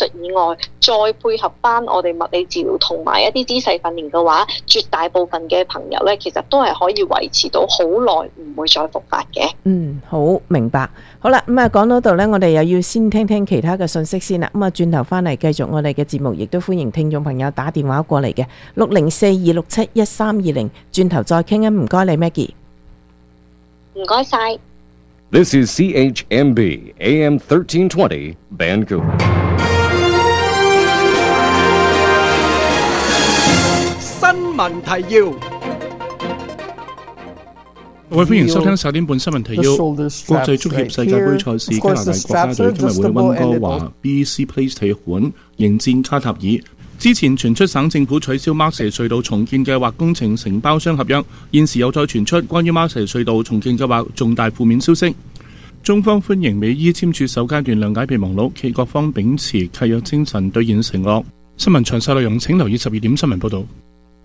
術以外，再配合翻我哋物理治療同埋一啲姿勢訓練嘅話，絕大部分嘅朋友咧，其實都係可以維持到好耐，唔會再復發嘅。 嗯，好明白。好啦，咁啊講到度呢，我哋又要先聽聽其他嘅信息先啦。咁啊，轉頭翻嚟繼續我哋嘅節目，亦都歡迎聽眾朋友打電話過嚟嘅六零四二六七一三二零。轉頭再傾啊，唔該你 Maggie。 唔該晒。 This is C H M B A M thirteen twenty Vancouver。 新聞提要。 各位歡迎收聽十點半新聞提要。國際足協世界盃賽事加拿大國家隊今日會溫哥華 B C Place 體育館迎戰卡塔爾。之前傳出省政府取消馬蛇隧道重建計劃工程承包商合約，現時又再傳出關於馬蛇隧道重建計劃重大負面消息。中方歡迎美伊簽署首階段諒解備忘錄，企各方秉持契約精神，兌現承諾。新聞詳細內容請留意十二點新聞報導。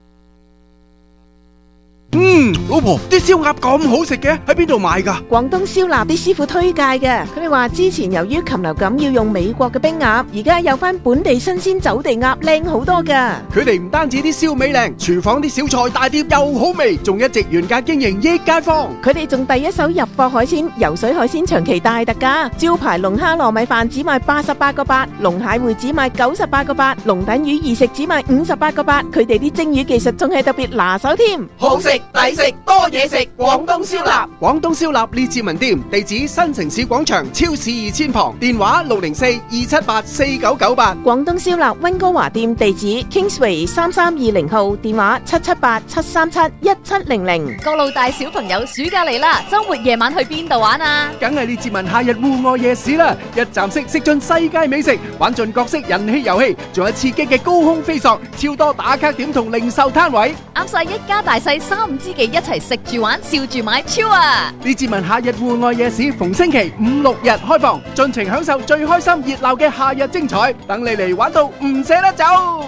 嗯，老婆，啲燒鴨咁好食嘅，喺邊度買㗎？ 廣東燒臘啲師傅推介嘅，佢哋話之前由於禽流感要用美國嘅冰鴨，而家有翻本地新鮮走地鴨，靚好多㗎。 佢哋唔單止啲燒味靚，廚房啲小菜大碟又好味，仲一直原價經營益街坊。 佢哋仲第一手入貨海鮮，游水海鮮長期大特價，招牌龍蝦糯米飯只賣八十八個八，龍蟹會只賣九十八個八，龍躉魚二食只賣五十八個八。佢哋啲蒸魚技術仲係特別拿手添， 好食抵食多嘢食，廣東燒臘。廣東燒臘列治文店，地址新城市廣場超市二千旁，電話六零四二七八四九九八。 廣東燒臘溫哥華店地址 Kingsway 三三二零號，電話七七八七三七一七零零。 各路大小朋友暑假嚟啦，周末夜晚去邊度玩啊？ 梗係列治文夏日戶外夜市啦，一站式食盡世界美食，玩盡各式人氣遊戲，仲有刺激嘅高空飛索，超多打卡點同零售攤位， 啱晒一家大細三五知己一齊食住玩，笑住買，超啊！ 列治文夏日戶外夜市逢星期五六日開放，盡情享受最開心熱鬧嘅夏日精彩，等你嚟玩到唔捨得走。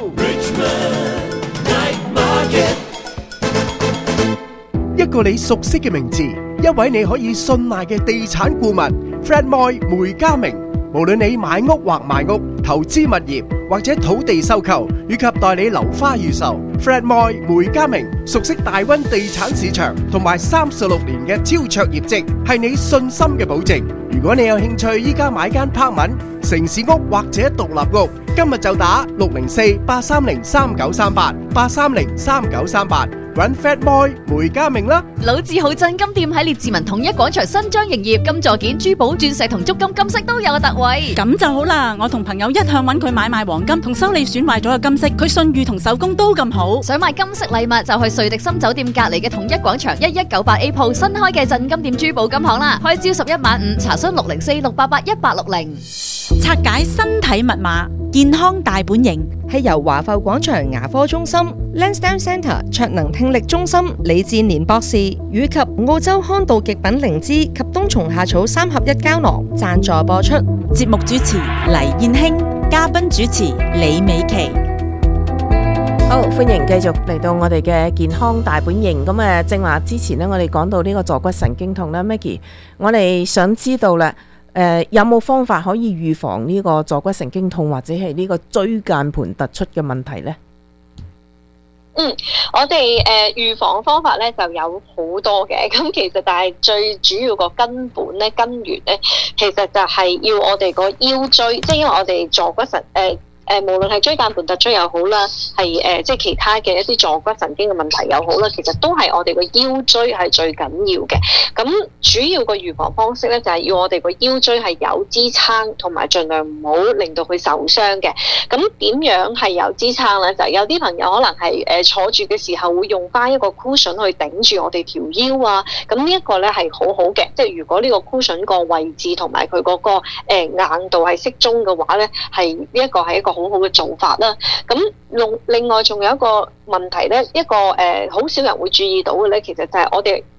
一個你熟悉嘅名字，一位你可以信賴嘅地產顧問 Fred Moy 梅家明。無論你買屋或賣屋、投資物業或者土地收購，以及代理樓花預售 ，Fred Moy 梅家明熟悉大溫地產市場同埋三十六年嘅超卓業績，係你信心嘅保證。如果你有興趣依家買間 apartment、城市屋或者獨立屋，今日就打六零四八三零三九三八八三零三九三八。揾 Fred Moy 梅家明啦！ 老字號鎮金店喺列治文統一廣場新張營業，金座件、珠寶、鑽石同足金金飾都有特惠。 咁就好啦，我同朋友一向揾佢買賣黃金同修理損壞咗嘅金飾，佢信譽同手工都咁好。 想買金飾禮物就去瑞迪森酒店隔籬嘅統一廣場一一九八 A 鋪新開嘅鎮金店珠寶金行啦，開朝十一晚五，查詢六零四六八八一八六零。 拆解身體密碼，健康大本營係由華埠廣場牙科中心、Lansdowne Centre 卓能聽力中心李志年博士以及澳洲康道極品靈芝及冬蟲夏草三合一膠囊贊助播出。 節目主持黎燕卿，嘉賓主持李美琪。 好，歡迎繼續嚟到我哋嘅健康大本營。咁誒，正話之前呢，我哋講到呢個坐骨神經痛啦 ，Maggie， 我哋想知道啦。誒、呃，有冇方法可以預防呢個坐骨神經痛或者係呢個椎間盤突出嘅問題呢？ 嗯，我哋誒預防方法咧就有好多嘅，咁其實但係最主要個根本咧根源咧，其實就係要我哋個腰椎，即係因為我哋坐骨神誒。呃誒，無論係椎間盤突出又好啦，係誒即係其他嘅一啲坐骨神經嘅問題又好啦，其實都係我哋個腰椎係最緊要嘅。咁主要個預防方式咧，就係要我哋個腰椎係有支撐，同埋盡量唔好令到佢受傷嘅。咁點樣係有支撐咧？就係有啲朋友可能係誒坐住嘅時候會用翻一個 cushion 去頂住我哋條腰啊。咁呢一個咧係好好嘅，即係如果呢個 cushion 個位置同埋佢嗰個誒硬度係適中嘅話咧，係呢一個係一個好好嘅做法啦。咁另另外仲有一個問題咧，一個誒好少人會注意到嘅咧，其實就係我哋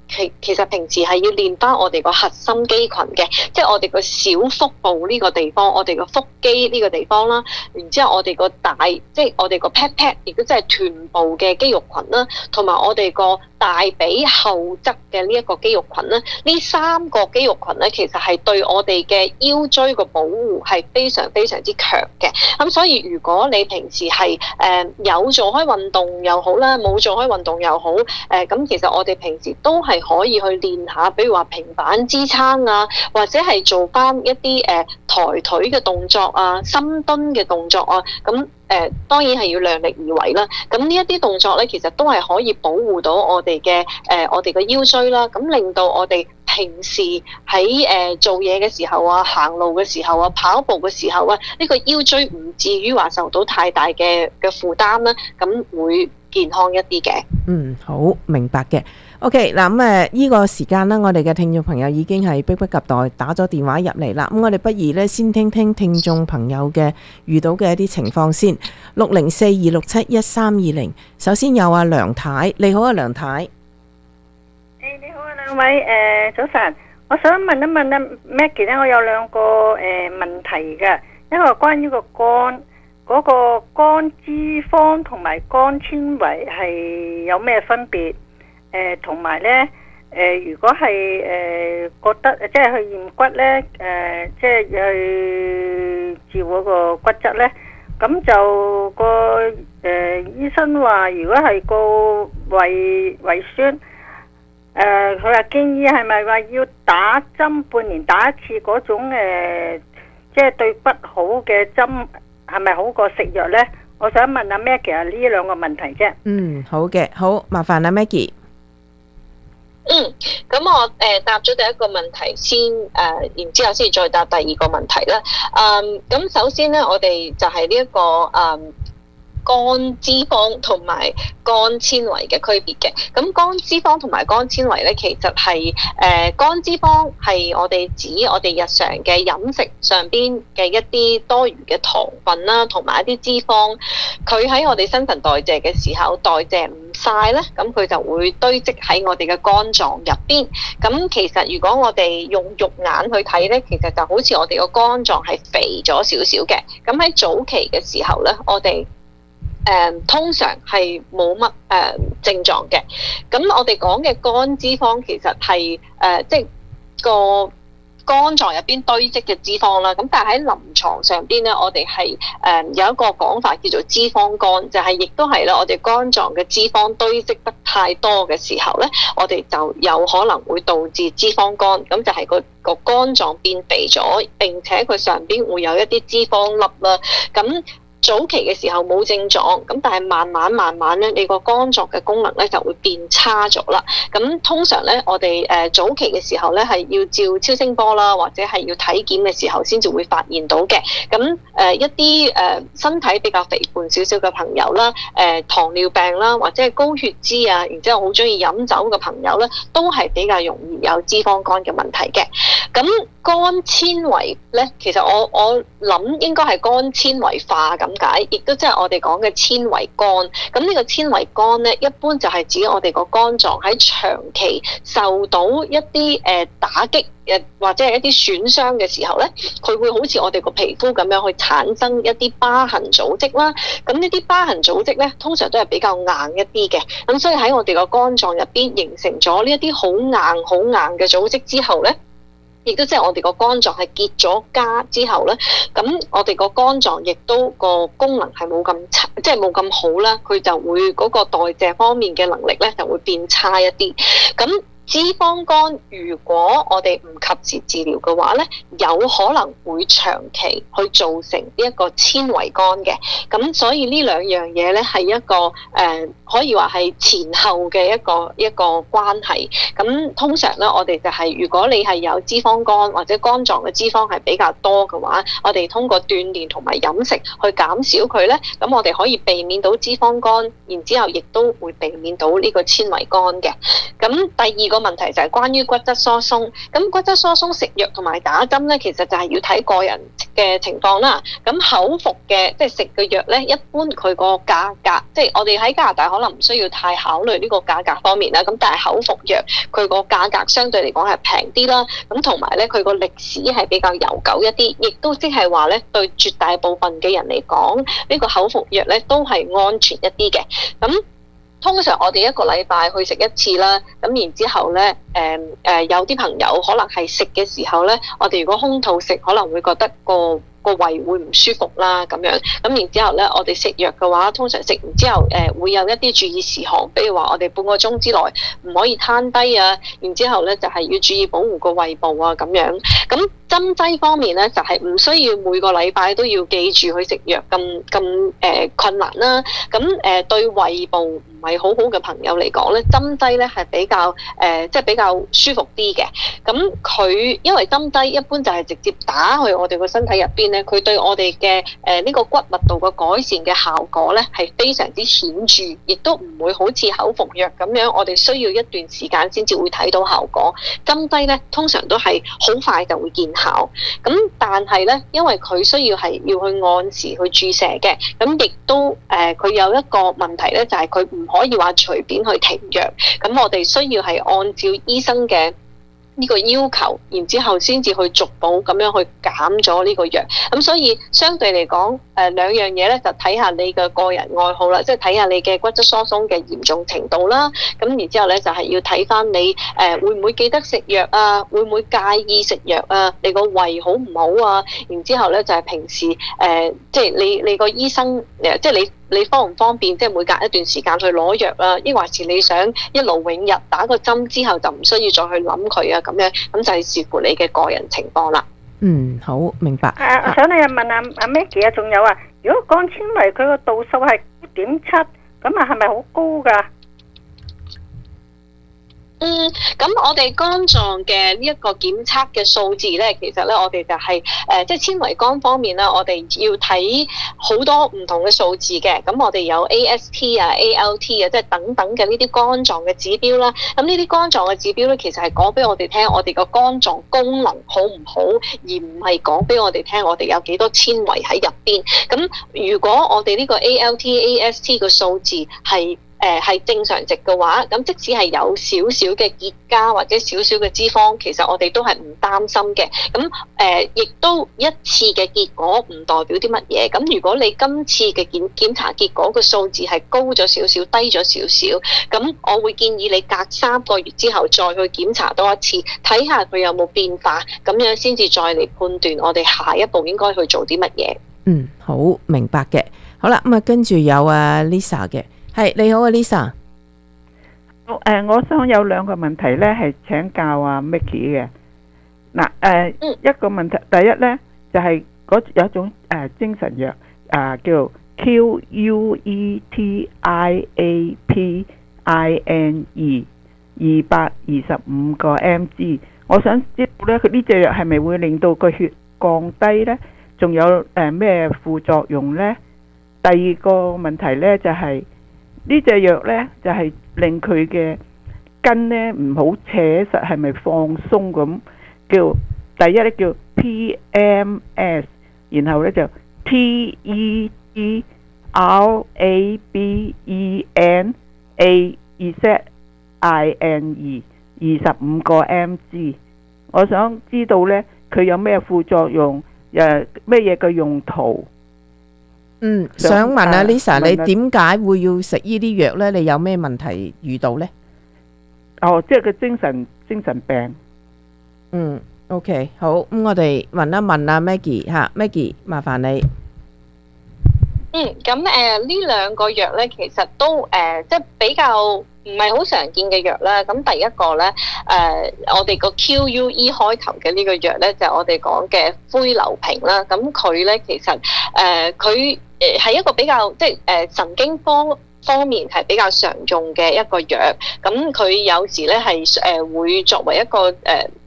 其其實平時係要練翻我哋個核心肌群嘅，即係我哋個小腹部呢個地方，我哋個腹肌呢個地方啦，然之後我哋個大，即係我哋個 pat pat，亦都即係臀部嘅肌肉群啦，同埋我哋個大髀後側嘅呢一個肌肉群啦，呢三個肌肉群咧，其實係對我哋嘅腰椎個保護係非常非常之強嘅。咁所以如果你平時係誒、呃、有做開運動又好啦，冇做開運動又好，誒、呃、咁其實我哋平時都係可以去練下，比如話平板支撐啊，或者係做翻一啲誒、呃、抬腿嘅動作啊、深蹲嘅動作啊，咁誒、呃、當然係要量力而為啦。咁呢一啲動作咧，其實都係可以保護到我哋嘅誒我哋嘅腰椎啦，咁令到我哋平時喺誒、呃、做嘢嘅時候啊、行路嘅時候啊、跑步嘅時候啊，呢、這個腰椎唔至於話受到太大嘅嘅負擔啦，咁會健康一啲嘅。 嗯，好明白嘅。OK， 嗱咁誒，呢個時間啦，我哋嘅聽眾朋友已經係迫不及待打咗電話入嚟啦。咁我哋不如咧先聽聽聽眾朋友嘅遇到嘅一啲情況先。六零四二六七一三二零，首先有阿梁太，你好啊，梁太。 誒，你好啊，兩位誒早晨，我想問一問啊 Maggie 咧，我有兩個誒問題嘅，一個關於個肝嗰個肝脂肪同埋肝纖維係有咩分別？誒同埋咧，誒、呃、如果係誒、呃、覺得即係去驗骨咧，誒、呃、即係去照嗰個骨質咧，咁就個誒、呃、醫生話，如果係個胃胃酸，誒佢話建議係咪話要打針半年打一次嗰種誒、呃，即係對骨好嘅針，係咪好過食藥咧？我想問阿 Maggie 啊，呢兩個問題啫。 嗯，好嘅，好麻煩阿 Maggie。 嗯，咁我誒、呃、答咗第一個問題先，誒、呃，然之後先再答第二個問題啦。嗯，咁首先咧，我哋就係呢一個誒。嗯肝脂肪同埋肝纖維嘅區別嘅，咁肝脂肪同埋肝纖維咧，其實係誒、呃、肝脂肪係我哋指我哋日常嘅飲食上邊嘅一啲多餘嘅糖分啦，同埋一啲脂肪，佢喺我哋新陳代謝嘅時候代謝唔晒咧，咁佢就會堆積喺我哋嘅肝臟入邊。咁其實如果我哋用肉眼去睇咧，其實就好似我哋個肝臟係肥咗少少嘅。咁喺早期嘅時候咧，我哋誒、嗯、通常係冇乜誒症狀嘅，咁我哋講嘅肝脂肪其實係誒、呃、即係個肝臟入邊堆積嘅脂肪啦。咁但係喺臨床上邊咧，我哋係誒有一個講法叫做脂肪肝，就係、是、亦都係咧，我哋肝臟嘅脂肪堆積得太多嘅時候咧，我哋就有可能會導致脂肪肝。咁就係個個肝臟變肥咗，並且佢上邊會有一啲脂肪粒啦。咁早期嘅時候冇症狀，咁但係慢慢慢慢咧，你個肝臟嘅功能咧就會變差咗啦。咁通常咧，我哋誒早期嘅時候咧係要照超聲波啦，或者係要體檢嘅時候先至會發現到嘅。咁誒一啲誒身體比較肥胖少少嘅朋友啦，誒糖尿病啦，或者係高血脂啊，然之後好中意飲酒嘅朋友咧，都係比較容易有脂肪肝嘅問題嘅。咁肝纖維咧，其實我我諗應該係肝纖維化咁解，亦都即係我哋講嘅纖維肝。咁呢個纖維肝咧，一般就係指我哋個肝臟喺長期受到一啲誒打擊誒或者係一啲損傷嘅時候咧，佢會好似我哋個皮膚咁樣去產生一啲疤痕組織啦。咁呢啲疤痕組織咧，通常都係比較硬一啲嘅。咁所以喺我哋個肝臟入邊形成咗呢一啲好硬好硬嘅組織之後咧，亦都即係我哋個肝臟係結咗痂之後咧，咁我哋個肝臟亦都個功能係冇咁差，即係冇咁好啦，佢就會嗰個代謝方面嘅能力咧就會變差一啲。咁脂肪肝如果我哋唔及時治療嘅話咧，有可能會長期去造成呢一個纖維肝嘅。咁所以呢兩樣嘢咧係一個誒、呃、可以話係前後嘅一個一個關係。咁通常咧，我哋就係、是、如果你係有脂肪肝或者肝臟嘅脂肪係比較多嘅話，我哋通過鍛鍊同埋飲食去減少佢咧，咁我哋可以避免到脂肪肝，然之後亦都會避免到呢個纖維肝嘅。咁第二個問題就係關於骨質疏鬆。咁骨質疏鬆食藥同埋打針咧，其實就係要睇個人嘅情況啦。咁口服嘅即係食嘅藥咧，一般佢個價格，即係我哋喺加拿大可能唔需要太考慮呢個價格方面啦。咁但係口服藥佢個價格相對嚟講係平啲啦。咁同埋咧，佢個歷史係比較悠久一啲，亦都即係話咧，對絕大部分嘅人嚟講，呢個口服藥咧都係安全一啲嘅。咁通常我哋一個禮拜去食一次啦，咁然之後咧，誒、呃、誒、呃、有啲朋友可能係食嘅時候咧，我哋如果空肚食，可能會覺得個個胃會唔舒服啦咁樣。咁然之後咧，我哋食藥嘅話，通常食完之後，誒、呃、會有一啲注意事項，比如話我哋半個鐘之內唔可以攤低啊，然之後咧就係、是、要注意保護個胃部啊咁樣。咁針劑方面咧，就係、是、唔需要每個禮拜都要記住去食藥咁咁誒困難啦。咁誒、呃、對胃部唔係好好嘅朋友嚟講咧，針劑咧係比較誒、呃、即係比較舒服啲嘅。咁佢因為針劑一般就係直接打去我哋個身體入邊咧，佢對我哋嘅誒呢個骨密度嘅改善嘅效果咧係非常之顯著，亦都唔會好似口服藥咁樣，我哋需要一段時間先至會睇到效果。針劑咧通常都係好快就會見效。咁但係咧，因為佢需要係要去按時去注射嘅，咁亦都誒佢、呃、有一個問題咧，就係佢唔可以話隨便去停藥。咁我哋需要係按照醫生嘅呢個要求，然之後先至去逐步咁樣去減咗呢個藥。咁所以相對嚟講，誒、呃、兩樣嘢咧就睇下你嘅個人愛好啦，即係睇下你嘅骨質疏鬆嘅嚴重程度啦。咁然之後咧就係、是、要睇翻你誒、呃、會唔會記得食藥啊，會唔會介意食藥啊，你個胃好唔好啊？然之後咧就係、是、平時誒、呃、即係你你個醫生誒即係你。你方唔方便即係每隔一段時間去攞藥啊？抑或是你想一勞永逸打個針之後就唔需要再去諗佢啊？咁樣咁就係視乎你嘅個人情況啦。 嗯，好明白。 啊，我想你問下阿 Maggie 啊，仲有啊，如果降纖維佢個度數係九點七，咁啊係咪好高㗎？ 嗯，咁我哋肝臟嘅呢一個檢測嘅數字咧，其實咧我哋就係、是、誒、呃，即係纖維肝方面咧，我哋要睇好多唔同嘅數字嘅。咁我哋有 A S T 啊、A L T 啊，即係等等嘅呢啲肝臟嘅指標啦。咁呢啲肝臟嘅指標咧，其實係講俾我哋聽，我哋個肝臟功能好唔好，而唔係講俾我哋聽我哋有幾多纖維喺入邊。咁如果我哋呢個 A L T、A S T 嘅數字係誒係、呃、正常值嘅話，咁即使係有少少嘅結痂或者少少嘅脂肪，其實我哋都係唔擔心嘅。咁誒，亦、呃、都一次嘅結果唔代表啲乜嘢。咁如果你今次嘅檢檢查結果個數字係高咗少少、低咗少少，咁我會建議你隔三個月之後再去檢查多一次，睇下佢有冇變化，咁樣先至再嚟判斷我哋下一步應該去做啲乜嘢。 嗯，好明白嘅。好啦，咁啊跟住有啊 Lisa 嘅。係，你好啊 Lisa。 誒、呃，我想有兩個問題咧，係請教阿 Maggie 嘅。嗱，誒、呃嗯，一個問題，第一咧就係、是、嗰有一種誒、呃、精神藥，啊、呃、叫 Q U E T I A P I N E 二百二十五個 M G。我想知道咧，佢呢隻藥係咪會令到個血降低咧？仲有誒咩副作用咧？第二個問題咧就係、是。呢隻藥呢，就係、是、令佢嘅筋呢唔好扯實，係咪放鬆咁？叫第一咧叫 P M S， 然後呢就 T E E R A B E N A Z I N E 二十五個 M G。我想知道呢，佢有咩副作用？誒咩嘢嘅用途？ 嗯，想問下 Lisa，你點解會要食呢啲藥呢？你有咩問題遇到呢？ 哦，即係個精神精神病。 嗯 ，OK， 好，咁我哋問一問阿 Maggie 吓 ，Maggie， 麻煩你。 嗯，咁誒呢兩個藥咧，其實都誒、呃、即係比較唔係好常見嘅藥啦。咁第一個咧，誒、呃、我哋個 Q U E 開頭嘅呢個藥咧，就係、我哋講嘅灰硫平啦。咁佢咧其實誒佢誒係一個比較即係誒、呃、神經科方面係比較常用嘅一個藥。咁佢有時咧係誒會作為一個誒。呃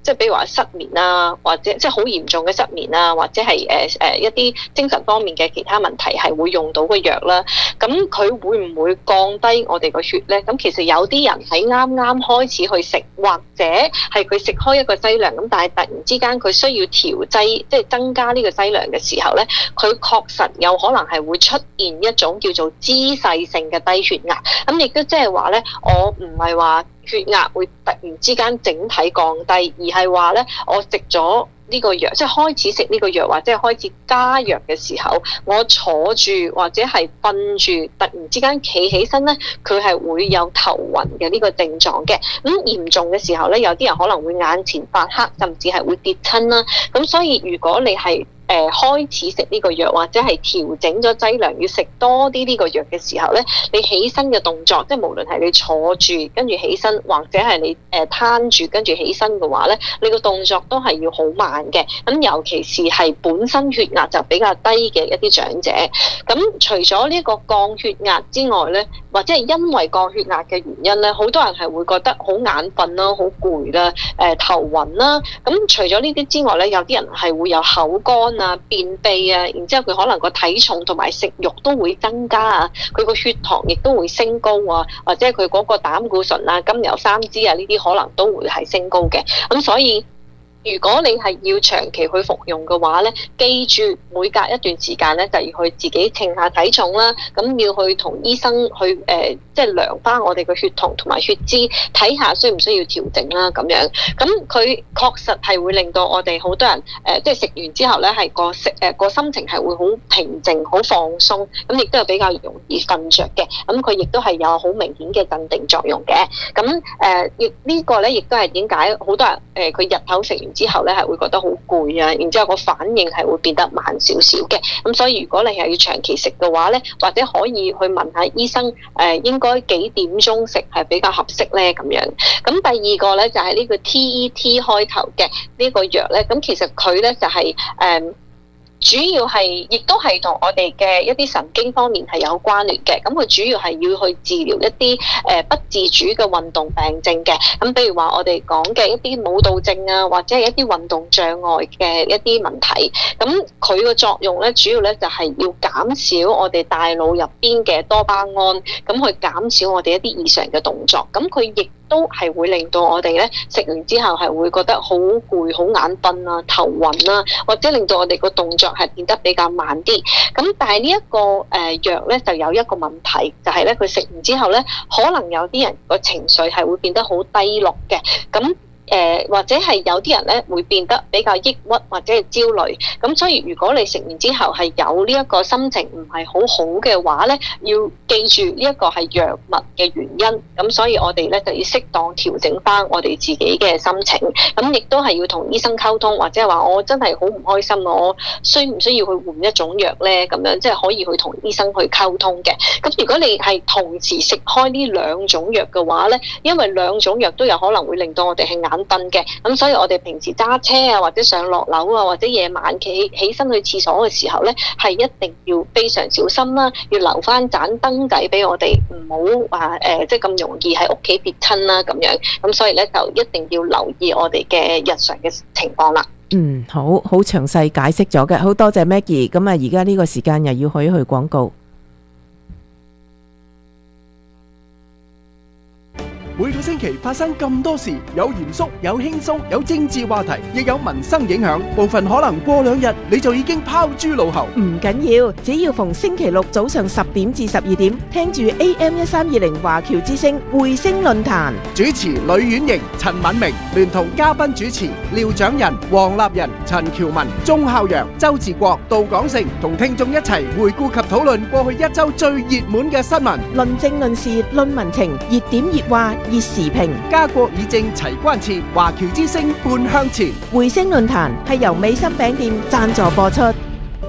即係比如話失眠啊，或者即係好嚴重嘅失眠啊，或者係誒誒一啲精神方面嘅其他問題係會用到嘅藥啦。咁佢會唔會降低我哋個血咧？咁其實有啲人喺啱啱開始去食，或者係佢食開一個劑量，咁但係突然之間佢需要調劑，即係增加呢個劑量嘅時候咧，佢確實有可能係會出現一種叫做姿勢性嘅低血壓。咁亦都即係話咧，我唔係話血壓會突然之間整體降低，而係話咧，我食咗呢個藥，即係開始食呢個藥或者係開始加藥嘅時候，我坐住或者係瞓住，突然之間企起身咧，佢係會有頭暈嘅呢個症狀嘅。咁嚴重嘅時候咧，有啲人可能會眼前發黑，甚至係會跌親啦。咁所以如果你係誒、呃、開始食呢個藥，或者係調整咗劑量，要食多啲呢個藥嘅時候咧，你起身嘅動作，即係無論係你坐住跟住起身，或者係你誒攤住跟住起身嘅話咧，你個動作都係要好慢嘅。咁尤其是係本身血壓就比較低嘅一啲長者，咁除咗呢個降血壓之外咧，或者係因為降血壓嘅原因咧，好多人係會覺得好眼瞓啦、好攰啦、誒、呃、頭暈啦。咁除咗呢啲之外咧，有啲人係會有口乾啊、便秘啊，然之後佢可能個體重同埋食慾都會增加啊，佢個血糖亦都會升高啊，或者佢嗰個膽固醇啊、甘油三酯啊呢啲可能都會係升高嘅。咁所以如果你係要長期去服用嘅話咧，記住每隔一段時間咧就要去自己稱下體重啦，咁要去同醫生去誒、呃，即係量翻我哋嘅血糖同埋血脂，睇下需唔需要調整啦咁樣。咁佢確實係會令到我哋好多人誒、呃，即係食完之後咧係個食誒個心情係會好平靜、好放鬆，咁亦都係比較容易瞓着嘅。咁佢亦都係有好明顯嘅鎮定作用嘅。咁誒，亦、呃、呢個咧亦都係點解好多人誒佢、呃、日頭食完之後咧係會覺得好攰啊，然之後個反應係會變得慢少少嘅。咁所以如果你係要長期食嘅話咧，或者可以去問下醫生誒、呃、應該幾點鐘食係比較合適咧咁樣。咁第二個咧就係、是、呢個 T E T 開頭嘅呢個藥咧，咁其實佢咧就係、是、誒。呃主要係，亦都係同我哋嘅一啲神經方面係有關聯嘅。咁佢主要係要去治療一啲誒不自主嘅運動病症嘅。咁譬如話我哋講嘅一啲舞蹈症啊，或者係一啲運動障礙嘅一啲問題。咁佢個作用咧，主要咧就係要減少我哋大腦入邊嘅多巴胺，咁去減少我哋一啲異常嘅動作。咁佢亦都係會令到我哋咧食完之後係會覺得好攰、好眼瞓啊、頭暈啊，或者令到我哋個動作係變得比較慢啲。咁但係呢一個誒藥咧就有一個問題，就係咧佢食完之後咧，可能有啲人個情緒係會變得好低落嘅。咁誒、呃、或者係有啲人咧會變得比較抑鬱或者係焦慮，咁所以如果你食完之後係有呢一個心情唔係好好嘅話咧，要記住呢一個係藥物嘅原因，咁所以我哋咧就要適當調整翻我哋自己嘅心情，咁亦都係要同醫生溝通，或者係話我真係好唔開心，我需唔需要去換一種藥咧？咁樣即係可以去同醫生去溝通嘅。咁如果你係同時食開呢兩種藥嘅話咧，因為兩種藥都有可能會令到我哋係眼瞓嘅，咁所以我哋平時揸車啊，或者上落樓啊，或者夜晚企起身去廁所嘅時候咧，係一定要非常小心啦，要留翻盞燈仔俾我哋，唔好話誒，即係咁容易喺屋企跌親啦咁樣。咁所以咧就一定要留意我哋嘅日常嘅情況啦。 嗯，好好詳細解釋咗嘅，好多謝 Maggie。咁啊，而家呢個時間又要去去廣告。 每個星期發生咁多事，有嚴肅，有輕鬆，有政治話題，亦有民生影響。部分可能過兩日你就已經拋諸腦後。 唔緊要，只要逢星期六早上十點至十二點，聽住 A M 一三二零華僑之聲匯聲論壇， 主持呂婉瑩、陳敏明，聯同嘉賓主持廖長仁、黃立仁、陳喬文、鐘孝陽、周志國、杜廣成，同聽眾一齊回顧及討論過去一周最熱門嘅新聞， 論政論事論民情，熱點熱話熱時評， 家國議政齊關切，華僑之聲半向前。 匯聲論壇係由美心餅店贊助播出。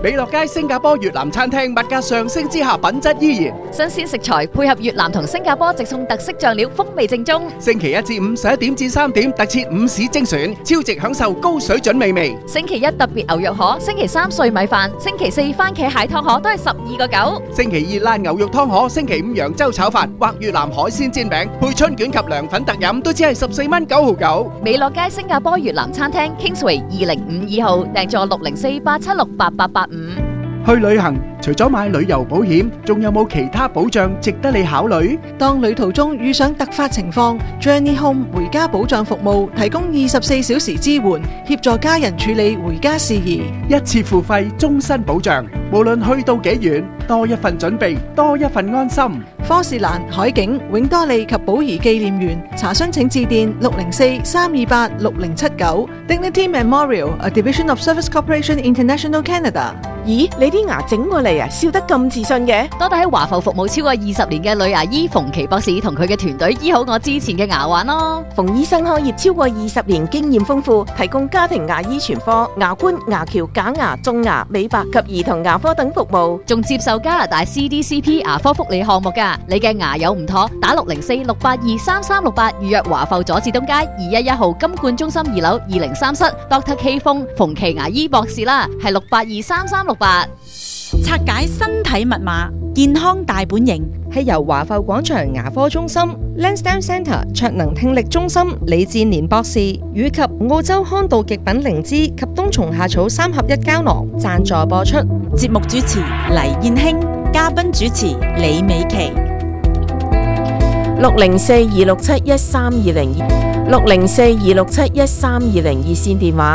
美樂街星加坡越南餐廳物價上升之下，品質依然。 新鮮食材配合越南同新加坡直送特色醬料，風味正宗。 星期一至五十一點至三點，特設午市精選，超值享受高水準美味。 星期一特別牛肉河，星期三碎米飯，星期四番茄蟹湯河都係十二個九。 星期二辣牛肉湯河，星期五揚州炒飯或越南海鮮煎餅，配春卷及涼粉特飲都只係十四蚊九毫九。 美樂街新加坡越南餐廳 Kingsway 二零五二號，訂座六零四八七六八八八五。 去旅行除咗買旅遊保險，仲有冇其他保障值得你考慮？ 當旅途中遇上突發情況 ，Journey Home 回家保障服務提供二十四小時支援，協助家人處理回家事宜， 一次付費，終身保障。無論去到幾遠，多一份準備，多一份安心。 科士蘭、海景、永多利及寶儀紀念園查詢請致電六零四三二八六零七九。Dignity Memorial, a division of Service Corporation International Canada。 咦，你啲牙整過嚟啊，笑得咁自信嘅？ 多得喺華埠服務超過二十年嘅女牙醫馮琪博士同佢嘅團隊醫好我之前嘅牙患咯。 馮醫生開業超過二十年，經驗豐富，提供家庭牙醫全科、牙冠、牙橋、假牙、種牙、美白及兒童牙科等服務， 仲接受加拿大 C D C P 牙科福利項目㗎。你嘅牙有唔妥，打六零四六八二三三六八預約華埠佐治東街二一一號金冠中心二樓二零三室 Doctor K 風馮琪牙醫博士啦，係六八二三三六八。 拆解身體密碼，健康大本營係由華埠廣場牙科中心、Lansdowne Centre 卓能聽力中心李志年博士以及澳洲康道極品靈芝及冬蟲夏草三合一膠囊贊助播出。 節目主持黎燕卿，嘉賓主持李美琪。 六零四二六七一三二零六零四二六七一三二零熱線電話。